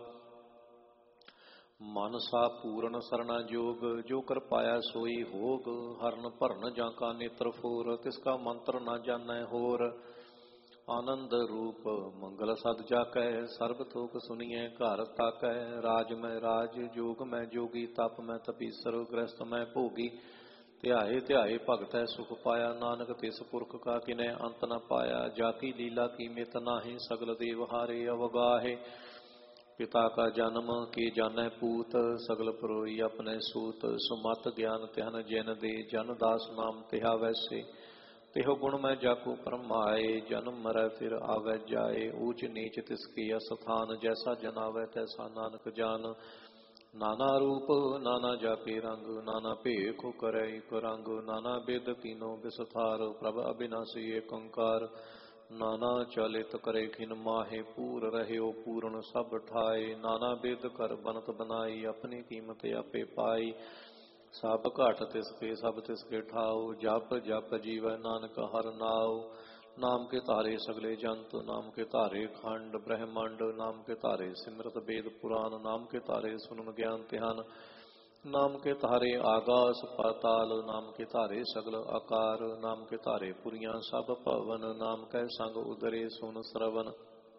मन सा पूर्ण सरना जोग जो कर पाया सोई होग। हरन भरन जाका नेत्र फोर तिसका मंत्र न जानै होर। आनंद रूप मंगल सद जाकै सर्ब थोक सुनिए घर ताकै। राज में राज जोग में जोगी तप में तपीसर गृहस्थ में भोगी। ਧਿਆਏ ਧਿਆਏ ਭਗਤੈ ਸੁਖ ਪਾਇਆ, ਨਾਨਕ ਤਿਸ ਪੁਰਖ ਕਾ ਕਿਨੈ ਅੰਤ ਨ ਪਾਇਆ। ਜਾ ਕੀ ਲੀਲਾ ਕੀ ਮਿਤ ਨਾਹੀਂ, ਸਗਲ ਦੇਵ ਹਾਰੇ ਅਵਗਾਹੇ। ਪਿਤਾ ਕਾ ਜਨਮ ਕੀ ਜਾਣੈ ਪੂਤ, ਸਗਲ ਪਰੋਈ ਆਪਣੇ ਸੂਤ। ਸੁਮਤ ਗਿਆਨ ਤਿਹਨ ਜਿਨ ਦੇ, ਜਨ ਦਾਸ ਨਾਮ ਤਿਹਾ ਵੈਸੇ। ਤਿਹੁ ਗੁਣ ਮੈਂ ਜਾਕੂ ਪਰਮਾਏ, ਜਨਮ ਮਰੈ ਫਿਰ ਆਵੈ ਜਾਏ। ਊਚ ਨੀਚ ਤਿਸ ਕੀ ਅਸਥਾਨ, ਜੈਸਾ ਜਨ ਆਵੈ ਤੈਸਾ ਨਾਨਕ ਜਾਨ। ਨਾਨਾ ਰੂਪ ਨਾਨਾ ਜਾਕੇ ਰੰਗ, ਨਾਨਾ ਭੇਖ ਕਰੈ ਇਕ ਰੰਗ। ਨਾਨਾ ਬਿਦ ਕੀਨੋ ਬਿਸਥਾਰ, ਪ੍ਰਭ ਅਬਿਨਾਸੀ ਏਕ ਓੰਕਾਰ। ਨਾਨਾ ਚਲਿਤ ਕਰੇ ਖਿਨ ਮਾਹੇ, ਪੂਰ ਰਹਿਓ ਪੂਰਨ ਸਭ ਠਾਏ। ਨਾਨਾ ਬਿਦ ਕਰ ਬਨਤ ਬਨਾਈ, ਆਪਣੀ ਕੀਮਤ ਆਪੇ ਪਾਈ। ਸਭ ਘਾਟ ਤਿਸ ਕੇ ਸਭ ਤਿਸ ਕੇ ਠਾਓ, ਜਪ ਜਪ ਜੀਵੈ ਨਾਨਕ ਹਰਿ ਨਾਉ। ਨਾਮ ਕੇ ਧਾਰੇ ਸਗਲੇ ਜੰਤ, ਨਾਮ ਕੇ ਧਾਰੇ ਖੰਡ ਬ੍ਰਹਿਮੰਡ। ਨਾਮ ਕੇ ਧਾਰੇ ਸਿਮਰਤ ਵੇਦ ਪੁਰਾਨ, ਨਾਮ ਕੇ ਧਾਰੇ ਸੁਨਨ ਗਿਆਨ ਧਿਆਨ। ਨਾਮ ਕੇ ਧਾਰੇ ਆਗਾਸ ਪਾਤਾਲ, ਨਾਮ ਕੇ ਧਾਰੇ ਸਗਲ ਆਕਾਰ। ਨਾਮ ਕੇ ਧਾਰੇ ਪੁਰੀਆਂ ਸਭ ਭਵਨ, ਨਾਮ ਕੈ ਸੰਗ ਉਦਰੇ ਸੁਨ ਸਰਵਨ।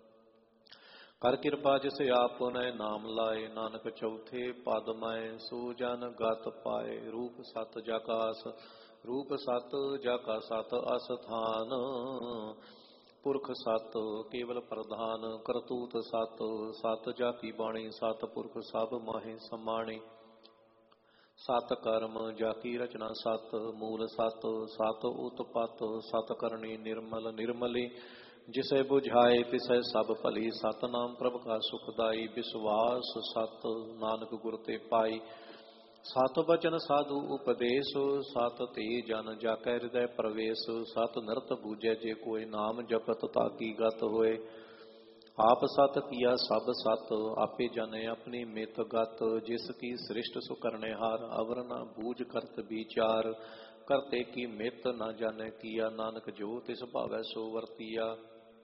ਕਰ ਕਿਰਪਾ ਜਿਸ ਆਪਨੇ ਨਾਮ ਲਾਏ, ਨਾਨਕ ਚੌਥੇ ਪਦ ਮੈਂ ਸੋ ਜਨ ਗਤ ਪਾਏ। ਰੂਪ ਸਤ ਜਾਕਾਸ, ਰੂਪ ਸਤ ਜਾਕਾ ਸਤ ਅਸਥਾਨ। ਪੁਰਖ ਸਤ ਕੇਵਲ ਪ੍ਰਧਾਨ, ਕਰਤੂਤ ਸਤ ਸਤ ਜਾਕੀ ਬਾਣੀ। ਸਤ ਪੁਰਖ ਸਭ ਮਾਹੇ ਸਮਾਣੇ, ਸਤ ਕਰਮ ਜਾਕੀ ਰਚਨਾ ਸਤ। ਮੂਲ ਸਤ ਸਤ ਉਤਪਤ, ਸਤ ਕਰਨੀ ਨਿਰਮਲ ਨਿਰਮਲੀ। ਜਿਸੇ ਬੁਝਾਏ ਤਿਸੈ ਸਭ ਭਲੀ, ਸਤਨਾਮ ਪ੍ਰਭ ਕਾ ਸੁਖਦਾਈ। ਵਿਸ਼ਵਾਸ ਸਤ ਨਾਨਕ ਗੁਰ ਤੇ ਪਾਈ, ਸਤ ਬਚਨ ਸਾਧੂ ਉਪਦੇਸ਼। ਸਤ ਤੇ ਜਨ ਜਾਕੈ ਹਿਰਦੈ ਪ੍ਰਵੇਸ਼, ਸਤ ਨਰਤ ਬੂਝੈ ਜੇ ਕੋਈ। ਨਾਮ ਜਪਤ ਤਾਕੀ ਗਤ ਹੋਏ, ਆਪ ਸਤ ਕੀਆ ਸਭ ਸਤ। ਆਪੇ ਜਾਣੇ ਆਪਣੀ ਮਿਤ ਗਤ, ਜਿਸ ਕੀ ਸ੍ਰਿਸ਼ਟ ਸੁ ਕਰਨੇ ਹਾਰ। ਅਵਰ ਨਾ ਬੂਝ ਕਰਤ ਵਿਚਾਰ, ਕਰਤੇ ਕੀ ਮਿਤ ਨਾ ਜਾਣੈ ਕੀਆ। ਨਾਨਕ ਜੋ ਤਿਸ ਭਾਵੈ ਸੋ ਵਰਤੀਆ।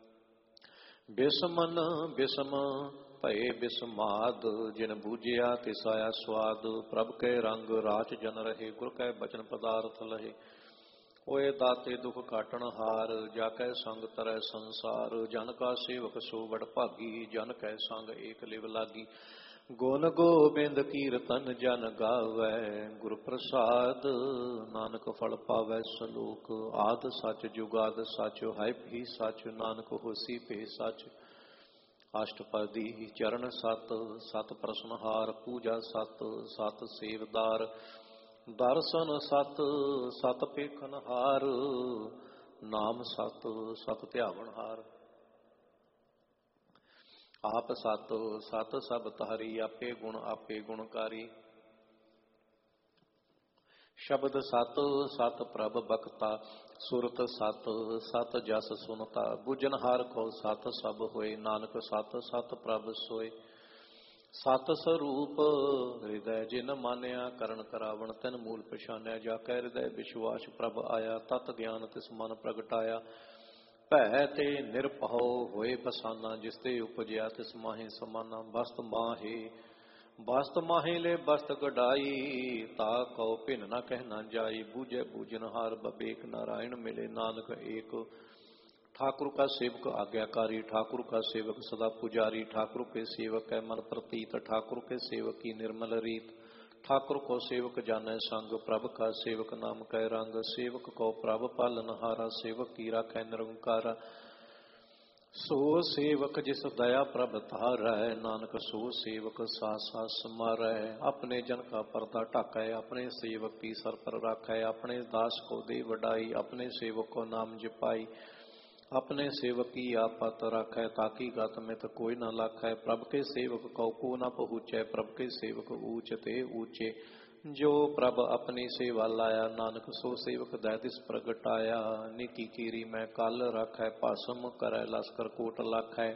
ਬਿਸਮਨ ਬਿਸਮ ਭਏ ਬਿਸਮਾਦ, ਜਿਨ ਬੂਝਿਆ ਤਿਸ ਆਇਆ ਸਵਾਦ। ਪ੍ਰਭ ਕੈ ਰੰਗ ਰਾਚ ਜਨ ਰਹੇ, ਗੁਰ ਕੈ ਬਚਨ ਪਦਾਰਥ ਲਹੇ। ਹੋਏ ਦਾਤੇ ਦੁਖ ਕਾਟਣ ਹਾਰ, ਜਾ ਕੈ ਸੰਗ ਤਰੈ ਸੰਸਾਰ। ਜਨ ਕਾ ਸੇਵਕ ਸੋ ਵਡ ਭਾਗੀ, ਜਨ ਕੈ ਸੰਗ ਏਕ ਲਿਵ ਲਾਗੀ। ਗੁਣ ਗੋਬਿੰਦ ਕੀਰਤਨ ਜਨ ਗਾਵੈ, ਗੁਰ ਪ੍ਰਸਾਦ ਨਾਨਕ ਫਲ ਪਾਵੈ ਸਲੋਕ। ਆਦ ਸਚ ਜੁਗਾਦ ਸਚ, ਹੈ ਵੀ ਸਚ ਨਾਨਕ ਹੋਸੀ ਭੇ ਸਚ। ਅਸ਼ਟਪਦੀ ਚਰਨ ਸਤ, ਸਤ ਪ੍ਰਸਨਹਾਰ। ਪੂਜਾ ਸਤ, ਸਤ ਸੇਵਦਾਰ। ਦਰਸ਼ਨ ਸਤ, ਸਤ ਪੇਖਨਹਾਰ। ਨਾਮ ਸਤ, ਸਤ ਧਿਆਵਨ ਹਾਰ। ਆਪ ਸਤ, ਸਤ ਸਭ ਤਾਰੀ। ਆਪੇ ਗੁਣ ਆਪੇ ਗੁਣਕਾਰੀ। ਸ਼ਬਦ ਸਤ, ਸਤ ਪ੍ਰਭ ਬਖਤਾ। ਸੁਰਤ ਸਤ, ਸਤ ਜਸ ਸੁਨਤਾ। ਬੁਝਨਹਾਰ ਕੋ ਸਤ ਸਭ ਹੋਏ, ਨਾਨਕ ਸਤ ਸਤ ਪ੍ਰਭ ਸੋਏ। ਸਤ ਸਰੂਪ ਹਿਰਦੈ ਜਿਨ ਮਾਨਿਆ, ਕਰਨ ਕਰਾਵਣ ਤਿਨ ਮੂਲ ਪਛਾਨਿਆ। ਜਾ ਕੈ ਹਿਰਦੈ ਵਿਸ਼ਵਾਸ ਪ੍ਰਭ ਆਇਆ, ਤਤ ਗਿਆਨ ਤਿਸ ਮਨ ਪ੍ਰਗਟਾਇਆ। ਭੈ ਤੇ ਨਿਰਭਉ ਹੋਏ ਬਸਾਨਾ, ਜਿਸ ਤੇ ਉਪਜਿਆ ਤਿਸ ਮਾਹੇ ਸਮਾਨਾ। ਬਸਤ ਮਾਹੇ ਬਸਤ ਮਾਹੇ ਲੈ ਬਸਤ ਗਡਾਈ, ਤਾ ਕਉ ਭਿੰਨ ਨਾ ਕਹਿ ਨਾ ਜਾਈ। ਬੂਝੈ ਬੂਝਨਹਾਰ ਬਬੇਕ, ਨਾਰਾਇਣ ਮਿਲੇ ਨਾਨਕ ਏਕ। ठाकुर का सेवक आज्ञाकारी, ठाकुर का सेवक सदा पुजारी। ठाकुर के सेवक है मन प्रतीत, ठाकुर के सेवक की निर्मल रीत। ठाकुर को सेवक जानै संग, प्रभ का सेवक नाम कै रंग। सेवक को प्रभ पालनहारा, सेवक की राखै निरंकारा। सो सेवक जिस दया प्रभ धारै, नानक सो सेवक सास सास समारै। अपने जन का पर्दा ढाकै, अपने सेवक की सर पर राखै। अपने दास को दे वडाई, अपने सेवक को नाम जपाई। अपने सेवक की आपत राखै, ताकि गत मित कोई न लाखै। प्रभ के सेवक को को न पहुँचै, प्रभ के सेवक ऊंच ते ऊंचे। जो प्रभ अपनी सेवा लाया, नानक सो सेवक दै तिस प्रगटाया। निकी कीरी मैं कल राखै, पासम करै लश्कर कोट लाखै।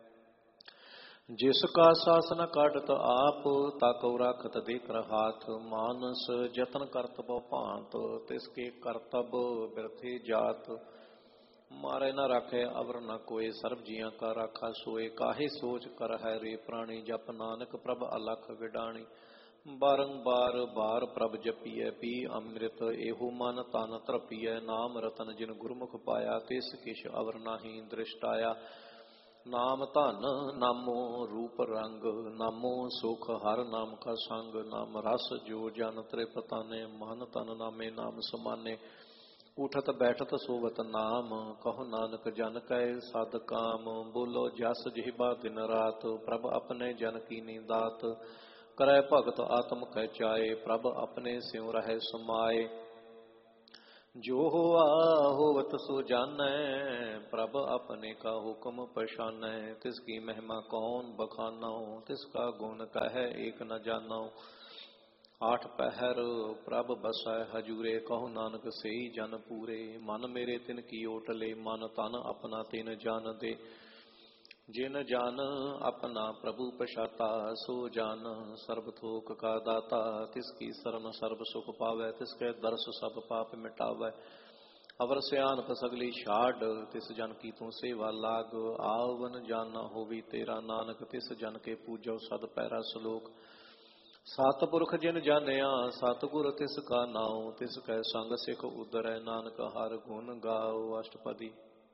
जिसका शासन काटत आप, ताकौ राखत देकर हाथ। मानस जतन करत बहु भांत, तिसके करतब बिरथे जात। मारे न राखे अवर न कोय, सर्ब जियां का राखा सोए। काहे सोच कर है रे प्राणी, जप नानक प्रभ अलख विडाणी। बारंबार बार प्रभ जपिए, पी अमृत एहु मन तन तरपिए। नाम रतन जिन गुरमुख पाया, तिस किश अवर नाही दृष्टाया। नाम धन नामो रूप रंग, नामो सुख हर नाम का संग। नाम रस जो जन त्रिपताने, मन तन नामे नाम समाने। उठत बैठत सोवत नाम, कहो नानक जन कै सद काम। बोलो जस जिह्वा दिन रात, प्रभ अपने जन कीनी दात। करै भगत आत्म कै चाए, प्रभ अपने स्यों रहे समाए। जो होआ होवत सो जानै, प्रभ अपने का हुक्म पछानै। तिसकी महिमा कौन बखानौ, तिसका गुण कहे एक न जानौ। आठ पहर प्रभ बसै हजूरे, कहो नानक सेई जन पूरे। मन मेरे तिन की ओटले, मन तन अपना तिन जान दे। जिन जान अपना प्रभु पछाता, सो जान सर्ब थोक का दाता। तिसकी शरण सर्ब सुख पावै, तिसके दर्श सब पाप मिटावै। अवर सियानप सगली छाड़, तिस जन की तू सेवा लाग। आवन जाना होवी तेरा नानक, तिस जन के पूजो सद पैरा सलोक। सतपुरख जिन जानिया, सतगुर तिस का नाउ। तिस कै संग सिख उदरै, नानक हर गुण गाओ। अष्टपदी।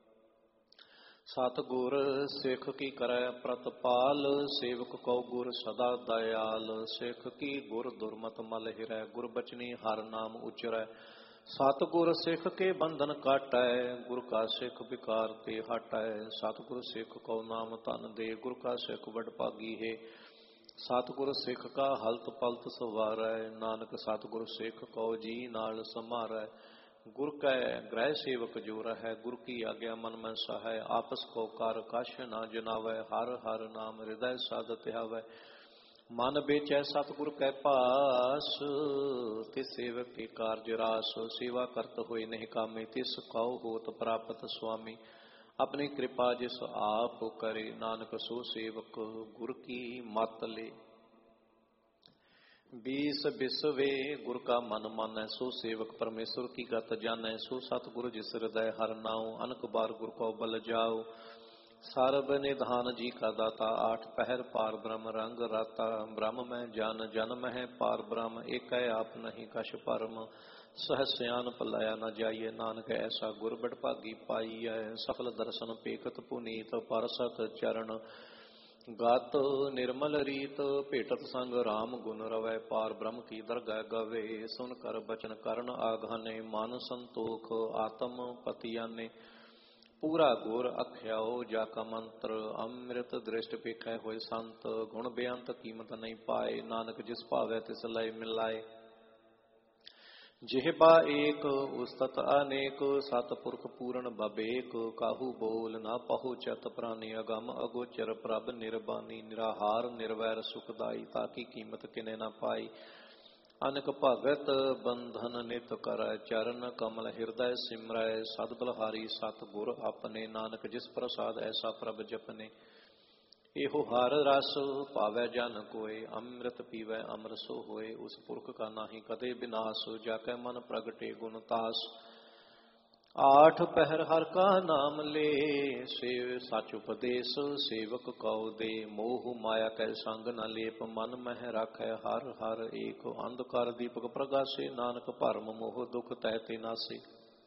सतगुर सिख की करै प्रतपाल, सेवक को गुर सदा दयाल। सिख की गुर दुर्मत मल हिरै, गुर बचनी हर नाम उचरै। सतगुर सिख के बंधन काटै, गुर का सिख विकार ते हटै। सतगुर सिख को नाम तन दे, गुर का सिख वड भागी है। सतगुर सिख का हलत पलत सवारै, नानक सतगुर सिख को जी नाल समारै। गुर कै ग्रह सेवक जो रहै, गुर की आज्ञा मन में सहाय। आपस को कर कछ न जनावै, हर हर नाम हृदय साध ध्यावै। मन बेचै सतगुर कै पास, तिस सेवक के कार्य रास। सेवा करत होए नहीं कामी, तिस कौ होत प्राप्त स्वामी। अपनी कृपा जिस आप करे, नानक सो सेवक गुर की मत ले। बीस बिसवे गुर का मन मानै, सो सेवक परमेश्वर की गत जानै। सो सतगुर जिस हृदय हर नाउ, अनक बार गुर को बल जाओ। सर्ब निधान जी का दाता, आठ पहर पार ब्रह्म रंग राता। ब्रह्म में जन जन में पार ब्रह्म, एक आप नहीं कछ परम। सह सयान पलाया न जाइए, नानक ऐसा गुर बड़ भागी पाइयै। सफल दर्शन पेखत पुनीत, परसत चरण गात निर्मल रीत। भेटत संग राम गुण रवै, पार ब्रह्म की दरगह गवे। सुन कर बचन करण आघाने, मन संतोख आत्म पतियाने। पूरा गुर अख्याओ जाका मंत्र, अमृत दृष्ट पेखै होए संत। गुण बेअंत कीमत नहीं पाए, नानक जिस भावै तिस लय मिलाए। जिह्वा एक उस्तत अनेक, सतपुरख पूर्ण बबेक। काहू बोल न पहुँचत प्राणी, अगम अगोचर प्रभ निर्बानी। निराहार निर्वैर सुखदाई, ताकी कीमत किने न पाई। अनक भगत बंधन नित करੈ, चरण कमल हृदय सिमरै। सद बलहारी सतगुर अपने, नानक जिस प्रसाद ऐसा प्रभ जपने। एहो हर रस पावै जन कोय, अमृत पीवै अमर सो होए। उस पुरख का नाहि कदे विनाश, जाकै मन प्रगटे गुण तास। आठ पहर हर का नाम ले, सेव सच उपदेश सेवक कौ दे। मोह माया कै संग न लेप, मन मह राखै हर हर एक। अंधकार दीपक प्रगासे, नानक भरम मोह दुख तहते नासे।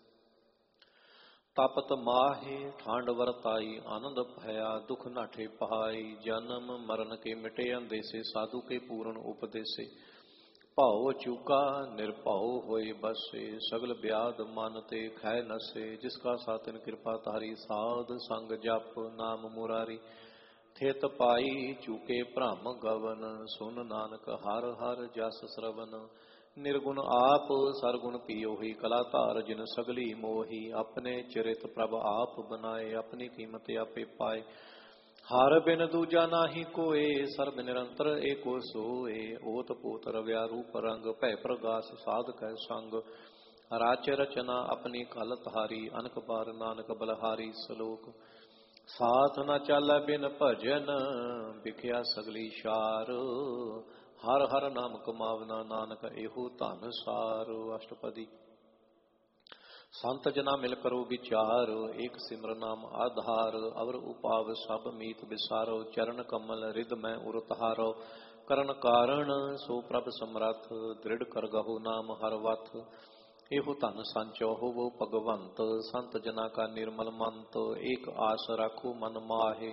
तपत माहे ठांड वरताई, आनंद भया दुख नाठे पहाई। जन्म मरण के मिटे अंदेसे, साधु के पूर्ण उपदेसे। भाव चूका निर्भाव होए बसे, सगल ब्याद मन ते खै नसे। जिसका सातिन कृपा तारी, साध संग जप नाम मुरारी। थित पाई चूके भ्रम गवन, सुन नानक हर हर जस श्रवण। निर्गुण आप सरगुण पियोही, कला धार जिन सगली मोही। अपने चरित प्रभ आप बनाए, अपनी कीमत आपे पाए। हर बिन दूजा नाही कोय, सर्ब निरंतर एको सोए। ओत पोत रव्या रूप रंग, भय प्रगास साध कै संग। राच रचना अपनी कल धारी, अनक बार नानक बलहारी सलोक। साथ न चालै बिन भजन, बिख्या सगली शार। हर हर नाम कमावना, नानक एहो धन सार। अष्टपदी। संत जना मिल करो विचार, एक सिमर नाम आधार। अवर उपाव सब मीत विसारो, चरण कमल रिद में उरतारो। करण कारण सो प्रभ समरथ, दृढ़ कर गहो नाम हर वथ। एहो धन संचो होवो भगवंत, संत जना का निर्मल मंत। एक आस राखो मन माहे,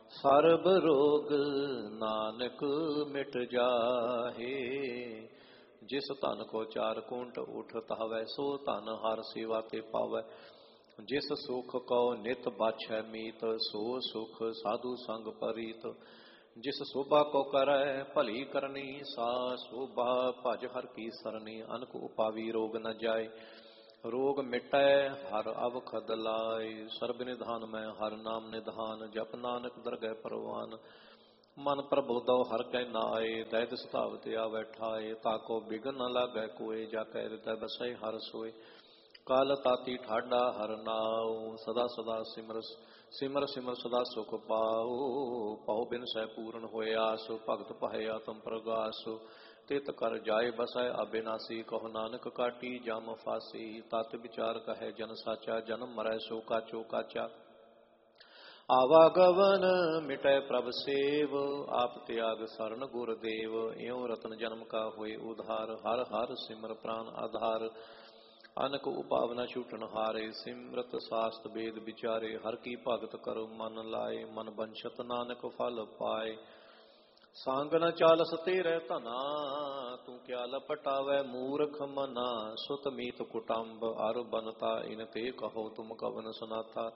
ਸਰਬ ਰੋਗ ਨਾਨਕ ਮਿਟ ਜਾਹੇ। ਜਿਸ ਧਨ ਕੋ ਚਾਰ ਕੁੰਟ ਉਠ ਤਾਵੈ, ਸੋ ਧਨ ਹਰ ਸੇਵਾ ਤੇ ਪਾਵੈ। ਜਿਸ ਸੁਖ ਕਉ ਨਿਤ ਬਾਛੈ ਮੀਤ, ਸੋ ਸੁਖ ਸਾਧੂ ਸੰਗ ਪਰੀਤ। ਜਿਸ ਸੋਭਾ ਕੋ ਕਰੈ ਭਲੀ ਕਰਨੀ, ਸਾ ਸੋਭਾ ਭਜ ਹਰ ਕੀ ਸਰਨੀ। ਅਨਕ ਉਪਾਵੀ ਰੋਗ ਨ ਜਾਏ, ਰੋਗ ਮਿਟੈ ਹਰ ਅਵਖਦ ਲਾਏ। ਸਰਬ ਨਿਧਾਨ ਮੈਂ ਹਰ ਨਾਮ ਨਿਧਾਨ, ਜਪ ਨਾਨਕ ਦਰਗਹਿ ਪਰਵਾਨ। ਮਨ ਪ੍ਰਬੋਧਉ ਹਰ ਕੈ ਨਾਏ, ਦੈਤ ਸੁਧਾਵਤ ਆਵੈ ਠਾਏ। ਤਾਕੋ ਬਿਗਨ ਨ ਲਾਗੈ ਕੋਇ, ਜਾ ਕੈ ਹਿਰਦੈ ਬਸੈ ਹਰ ਸੋਇ। ਕਾਲ ਤਾਤੀ ਠਾਡਾ ਹਰ ਨਾਉ, ਸਦਾ ਸਦਾ ਸਿਮਰ ਸਿਮਰ ਸਿਮਰ ਸਦਾ ਸੁਖ ਪਾਉ। ਪਾਉ ਬਿਨ ਸਹਿ ਪੂਰਨ ਹੋਇ ਆਸ, ਭਗਤ ਪਾਏ ਆਤਮ ਪ੍ਰਗਾਸ। ਤਿਤ ਕਰ ਜਾਏ ਬਸੈ ਅਬਿਨਾਸੀ, ਕਹੋ ਨਾਨਕ ਕਾਟੀ ਜਮ ਫਾਸੀ। ਤਤ ਵਿਚਾਰ ਕਹੈ ਜਨ ਸਾਚਾ, ਜਨਮ ਮਰੈ ਸੋ ਕਾਚੋ ਕਾਚਾ। ਆਵਾਗਵਨ ਮਿਟੈ ਪ੍ਰਭ ਸੇਵ, ਆਪ ਤਿਆਗ ਸਰਨ ਗੁਰ ਦੇਵ। ਇਉ ਰਤਨ ਜਨਮ ਕਾ ਹੋਏ ਉਧਾਰ, ਹਰ ਹਰ ਸਿਮਰ ਪ੍ਰਾਨ ਆਧਾਰ। ਅਨਕ ਉਪਾਵਨਾ ਛੂਟਣ ਹਾਰੇ, ਸਿਮਰਤ ਸਾਸਤ ਵੇਦ ਵਿਚਾਰੇ। ਹਰ ਕੀ ਭਗਤ ਕਰੋ ਮਨ ਲਾਏ, ਮਨ ਬੰਛਤ ਨਾਨਕ ਫਲ ਪਾਏ। ਸੰਗ ਨ ਚਾਲਸ ਤੇਰੇ ਧਨਾ, ਤੂੰ ਕਿਆ ਲਪਟਾਵੈ ਮੂਰਖ ਮਨਾ। ਸੁਤ ਮੀਤ ਕੁਟੰਬ ਅਰ ਬਨਤਾ, ਇਨ ਤੇ ਕਹੋ ਤੁਮ ਕਵਨ ਸਨਾਥਾ।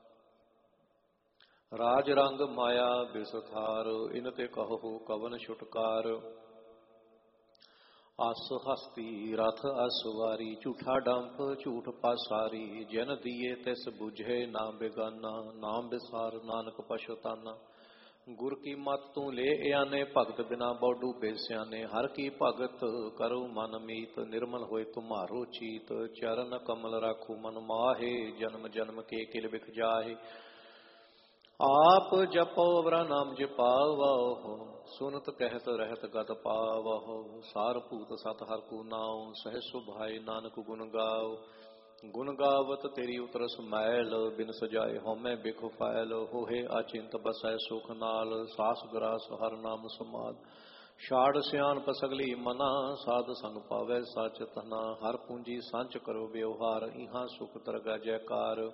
ਰਾਜ ਰੰਗ ਮਾਇਆ ਬਿਸਥਾਰ, ਇਨ ਤੇ ਕਹੋ ਕਵਨ ਛੁਟਕਾਰ। ਅਸ ਹਸਤੀ ਰਥ ਅਸਵਾਰੀ, ਝੂਠਾ ਡੰਪ ਝੂਠ ਪਾਸਾਰੀ। ਜਿਨ ਦੀਏ ਤਿਸ ਬੁਝੇ ਨਾ ਬੇਗਾਨਾ, ਨਾਮ ਵਿਸਾਰ ਨਾਨਕ ਪਛੁਤਾਨਾ। ਗੁਰ ਕੀ ਮਤ ਤੂੰ ਲੈ ਆਨੇ, ਭਗਤ ਬਿਨਾ ਬਹੁ ਡੂਬੇ ਸਿਆਨੇ। ਹਰ ਕੀ ਭਗਤ ਕਰੋ ਮਨ ਮੀਤ, ਨਿਰਮਲ ਹੋਏ ਤੁਮਾਰੋ ਚੀਤ। ਚਰਨ ਕਮਲ ਰਾਖੂ ਮਨ ਮਾਹੇ, ਜਨਮ ਜਨਮ ਕੇ ਕਿਲ ਬਿਖ ਜਾਹੇ। ਆਪ ਜਪੋ ਅਵਰਾ ਨਾਮ ਜਪਾਵਹੁ, ਸੁਨਤ ਕਹਿਤ ਰਹਿਤ ਗਤ ਪਾਵਹੁ। ਸਾਰ ਭੂਤ ਸਤ ਹਰ ਕੂ ਨਾਉ, ਸਹਿ ਸੁਭਾਏ ਨਾਨਕ ਗੁਣ ਗਾਉ। ਗੁਣ ਗਾਵਤ ਤੇਰੀ ਉਤਰਸ ਮੈਲ, ਬਿਨ ਸਜਾਏ ਹਉਮੈ ਬਿਖ ਫੈਲ। ਹੋਏ ਅਚਿੰਤ ਬਸੈ ਸੁਖ ਨਾਲ, ਸਾਸ ਗਰਾਸ ਹਰ ਨਾਮ ਸਮਾਲ। ਛਾੜ ਸਿਆਣਪ ਸਗਲੀ ਮਨਾ, ਸਾਧ ਸੰਗ ਪਾਵੈ ਸਚ ਧਨਾ। ਹਰ ਪੂੰਜੀ ਸੰਚ ਕਰੋ ਵਿਵਹਾਰ, ਇਹਾਂ ਸੁਖ ਦਰਗਹਿ ਜੈਕਾਰ।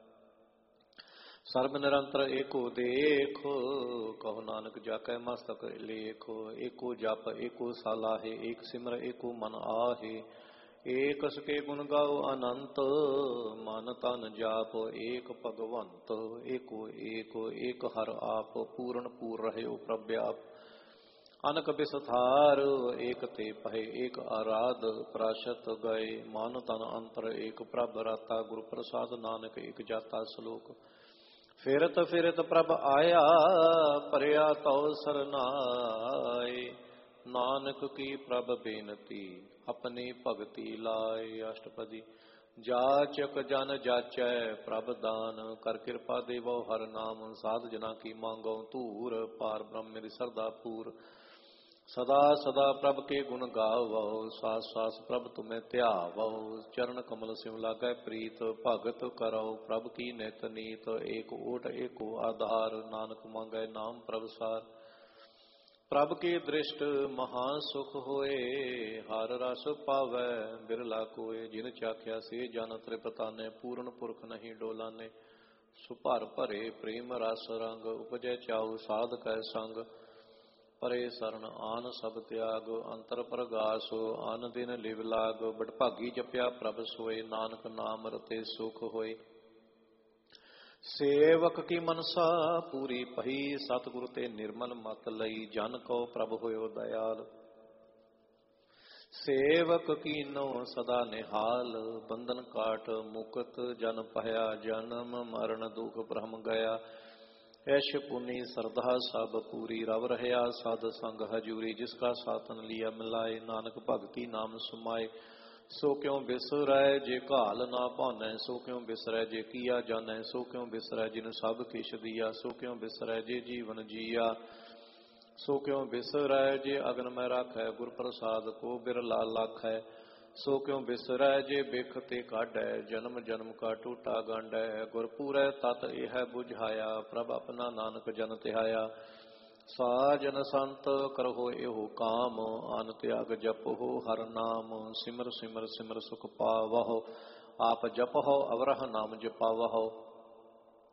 ਸਰਬ ਨਿਰੰਤਰ ਏਕੋ ਦੇਖੋ, ਕਹੋ ਨਾਨਕ ਜਾ ਕੈ ਮਸਤਕ ਲੇਖੋ। ਏਕੋ ਜਪ ਏਕੋ ਸਾਲਾਹੇ, ਏਕ ਸਿਮਰ ਏਕੋ ਮਨ ਆਹੇ। ਏਕ ਸਕੇ ਗੁਣ ਗਾਓ ਅਨੰਤ, ਮਨ ਤਨ ਜਾਪ ਏਕ ਭਗਵੰਤ। ਏਕੋ ਏਕੋ ਏਕ ਹਰ ਆਪ, ਪੂਰਨ ਪੂਰ ਰਹਿਓ ਪ੍ਰਭ ਆਪ। ਅਨਕ ਬਿਸਥਾਰ ਏਕ ਤੇ ਪਹੇ, ਏਕ ਆਰਾਧ ਪ੍ਰਾਸ਼ਤ ਗਏ। ਮਨ ਤਨ ਅੰਤਰ ਏਕ ਪ੍ਰਭ ਰਾਤਾ, ਗੁਰ ਪ੍ਰਸਾਦ ਨਾਨਕ ਏਕ ਜਾਤਾ। ਸ਼ਲੋਕ। ਫਿਰਤ ਫਿਰਤ ਪ੍ਰਭ ਆਇਆ, ਭਰਿਆ ਤਉ ਸਰਨਾਏ। ਨਾਨਕ ਕੀ ਪ੍ਰਭ ਬੇਨਤੀ, ਆਪਣੀ ਭਗਤੀ ਲਾਏ। ਅਸ਼ਟਪਦੀ। ਜਾਚਕ ਜਨ ਜਾਚੈ ਪ੍ਰਭ ਦਾਨ, ਕਰ ਕਿਰਪਾ ਦੇਵੋ ਹਰ ਨਾਮ। ਸਾਧ ਜਨਾ ਕੀ ਮੰਗੋ ਧੂਰ, ਪਾਰ ਬ੍ਰਹਮ ਮੇਰੀ ਸਰਦਾ ਪੂਰ। ਸਦਾ ਸਦਾ ਪ੍ਰਭ ਕੇ ਗੁਣ ਗਾਵੋ, ਸਾਸ ਸਾਸ ਪ੍ਰਭ ਤੁਮੇ ਧਿਆਵੋ। ਚਰਨ ਕਮਲ ਸਿਉ ਲਾਗੈ ਪ੍ਰੀਤ, ਭਗਤ ਕਰੋ ਪ੍ਰਭ ਕੀ ਨਿਤ ਨੀਤ। ਏਕ ਓਟ ਏਕੋ ਆਧਾਰ, ਨਾਨਕ ਮੰਗੈ ਨਾਮ ਪ੍ਰਭ ਸਾਰ। ਪ੍ਰਭ ਕੀ ਦ੍ਰਿਸ਼ਟ ਮਹਾ ਸੁਖ ਹੋਏ, ਹਰ ਰਸ ਪਾਵੈ ਬਿਰਲਾ ਕੋਏ। ਜਿਨ ਚਾਖਿਆ ਸੇ ਜਨ ਤ੍ਰਿਪਤਾਨੇ, ਪੂਰਨ ਪੁਰਖ ਨਹੀਂ ਡੋਲਾਨੇ। ਸੁ ਭਰ ਭਰੇ ਪ੍ਰੇਮ ਰਸ ਰੰਗ, ਉਪਜੈ ਚਾਉ ਸਾਧ ਕੈ ਸੰਗ। ਪਰੇ ਸਰਨ ਆਨ ਸਭ ਤਿਆਗ, ਅੰਤਰ ਪ੍ਰਗਾਸ ਆਨ ਦਿਨ ਲਿਵ ਲਾਗ। ਬਡਭਾਗੀ ਜਪਿਆ ਪ੍ਰਭ ਸੋਏ, ਨਾਨਕ ਨਾਮ ਰਤੇ ਸੁਖ ਹੋਏ। ਸੇਵਕ ਕੀ ਮਨਸਾ ਪੂਰੀ ਪਹੀ, ਸਤਿਗੁਰ ਤੇ ਨਿਰਮਲ ਮਤ ਲਈ। ਜਨ ਕੋ ਪ੍ਰਭ ਹੋਇਓ ਦਇਆਲ, ਸੇਵਕ ਕੀਨੋ ਸਦਾ ਨਿਹਾਲ। ਬੰਧਨ ਕਾਟ ਮੁਕਤ ਜਨ ਪਇਆ, ਜਨਮ ਮਰਨ ਦੁਖ ਭ੍ਰਮ ਗਿਆ। ਐਸ਼ ਪੁਨੀ ਸਰਦਾ ਸਭ ਪੂਰੀ, ਰਵ ਰਹਿਆ ਸਾਧ ਸੰਗ ਹਜੂਰੀ। ਜਿਸ ਕਾ ਸਾਥਨ ਲਿਆ ਮਿਲਾਏ, ਨਾਨਕ ਭਗਤੀ ਨਾਮ ਸਮਾਏ। ਸੋ ਕਿਉ ਬਿਸਰੈ ਜੇ ਘਾਲ ਨਾ ਭਾਨੈ, ਸੋ ਕਿਉ ਬਿਸਰੈ ਜੇ ਕੀਆ ਜਾਣੈ। ਸੋ ਕਿਉ ਬਿਸਰੈ ਜਿਨ ਸਭ ਕਿਛ ਦੀਆ, ਸੋ ਕਿਉ ਬਿਸਰੈ ਜੇ ਜੀਵਨ ਜੀਆ। ਸੋ ਕਿਉ ਬਿਸਰੈ ਜੇ ਅਗਨ ਮੈਂ ਰਾਖੈ, ਗੁਰ ਪ੍ਰਸਾਦ ਕੋ ਬਿਰਲਾ ਲਾਖੈ। ਸੋ ਕਿਉ ਬਿਸਰੈ ਜੇ ਬਿਖ ਤੇ ਕਾਢੈ, ਜਨਮ ਜਨਮ ਕਾ ਟੂਟਾ ਗੰਢੈ। ਗੁਰ ਪੂਰੈ ਤਤ ਇਹ ਬੁਝਾਇਆ, ਪ੍ਰਭ ਆਪਣਾ ਨਾਨਕ ਜਨ ਧਿਆਇਆ। ਸਾਜਨ ਸੰਤ ਕਰਹੁ ਇਹੋ ਕਾਮ, ਅਨ ਤਿਆਗ ਜਪਹੁ ਹਰ ਨਾਮ। ਸਿਮਰ ਸਿਮਰ ਸਿਮਰ ਸੁਖ ਪਾਵਹੁ, ਆਪ ਜਪਹੁ ਅਵਰਹ ਨਾਮ ਜਪਾਵਹੁ।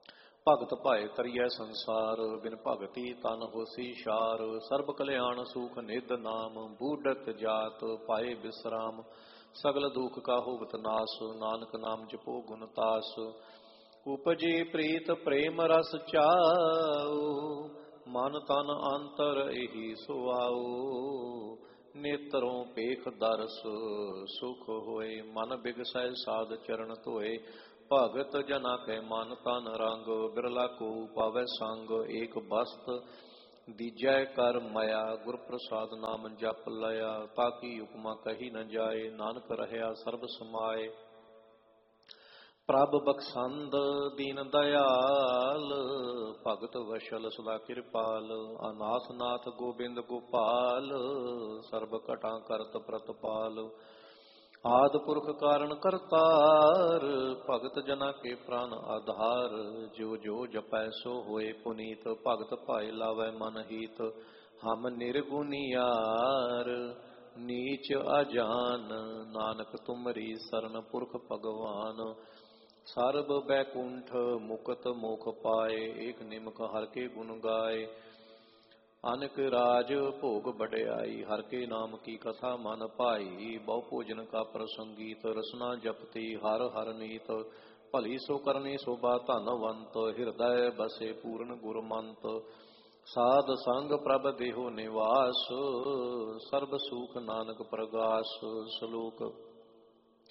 ਭਗਤ ਭਾਏ ਤਰੀਐ ਸੰਸਾਰ, ਬਿਨ ਭਗਤੀ ਤਨ ਹੋਸੀ ਸ਼ਾਰ। ਸਰਬ ਕਲਿਆਣ ਸੂਖ ਨਿਧ ਨਾਮ, ਬੂਢਤ ਜਾਤ ਪਾਏ ਬਿਸਰਾਮ। ਸਗਲ ਦੁਖ ਕਾ ਹੋਵਤ ਨਾਸ, ਨਾਨਕ ਨਾਮ ਜਪੋ ਗੁਣ ਤਾਸ। ਉਪਜੀ ਪ੍ਰੀਤ ਪ੍ਰੇਮ ਰਸ ਚਾਉ, ਮਨ ਤਨ ਅੰਤਰ ਇਹੀ ਸੁਆਉ। ਨੇਤਰੋਂ ਪੇਖ ਦਰਸ ਸੁਖ ਹੋਏ, ਮਨ ਬਿਗਸੈ ਸਾਧ ਚਰਨ ਧੋਏ। ਭਗਤ ਜਨਾ ਕੈ ਮਨ ਤਨ ਰੰਗ, ਬਿਰਲਾ ਕੋ ਪਾਵੈ ਸੰਗ। ਏਕ ਬਸਤ ਦੀਜੈ ਕਰ ਮਾਇਆ, ਗੁਰ ਪ੍ਰਸਾਦ ਨਾਮ ਜਪ ਲਿਆ। ਤਾਕੀ ਉਪਮਾ ਕਹੀ ਨ ਜਾਏ, ਨਾਨਕ ਰਹਿਆ ਸਰਬ ਸਮਾਏ। ਪ੍ਰਭ ਬਖਸ਼ੰਦ ਦੀਨ ਦਇਆਲ, ਭਗਤ ਵਸ਼ਲ ਸਦਾ ਕਿਰਪਾਲ। ਅਨਾਥ ਨਾਥ ਗੋਬਿੰਦ ਗੋਪਾਲ, ਸਰਬ ਘਟਾਂ ਕਰਤ ਪ੍ਰਤਪਾਲ। ਆਦ ਪੁਰਖ ਕਾਰਨ ਕਰਤਾਰ, ਭਗਤ ਜਨਾ ਕੇ ਪ੍ਰਾਨ ਆਧਾਰ। ਜੋ ਜੋ ਜਪੈ ਸੋ ਹੋਏ ਪੁਨੀਤ, ਭਗਤ ਭਾਏ ਲਾਵੈ ਮਨ ਹੀਤ। ਹਮ ਨਿਰਗੁਣਿਆਰ ਨੀਚ ਅਜਾਨ, ਨਾਨਕ ਤੁਮਰੀ ਸਰਨ ਪੁਰਖ ਭਗਵਾਨ। ਸਰਬ ਬੈਕੁੰਠ ਮੁਕਤ ਮੋਖ ਪਾਏ, ਏਕ ਨਿਮਕ ਹਰ ਕੇ ਗੁਣ ਗਾਏ। ਅਨਕ ਰਾਜ ਭੋਗ ਵਡਿਆਈ, ਹਰ ਕੇ ਨਾਮ ਕੀ ਕਥਾ ਮਨ ਭਾਈ। ਬਹੁ ਭੋਜਨ ਕਾ ਪ੍ਰਸੰਗੀਤ, ਰਸਨਾ ਜਪਤੀ ਹਰ ਹਰ ਨੀਤ। ਭਲੀ ਸੋ ਕਰਨੀ ਸੋਭਾ ਧਨਵੰਤ, ਹਿਰਦੈ ਬਸੇ ਪੂਰਨ ਗੁਰਮੰਤ। ਸਾਧ ਸੰਗ ਪ੍ਰਭ ਦੇਹੋ ਨਿਵਾਸ, ਸਰਬ ਸੁਖ ਨਾਨਕ ਪ੍ਰਗਾਸ। ਸ਼ਲੋਕ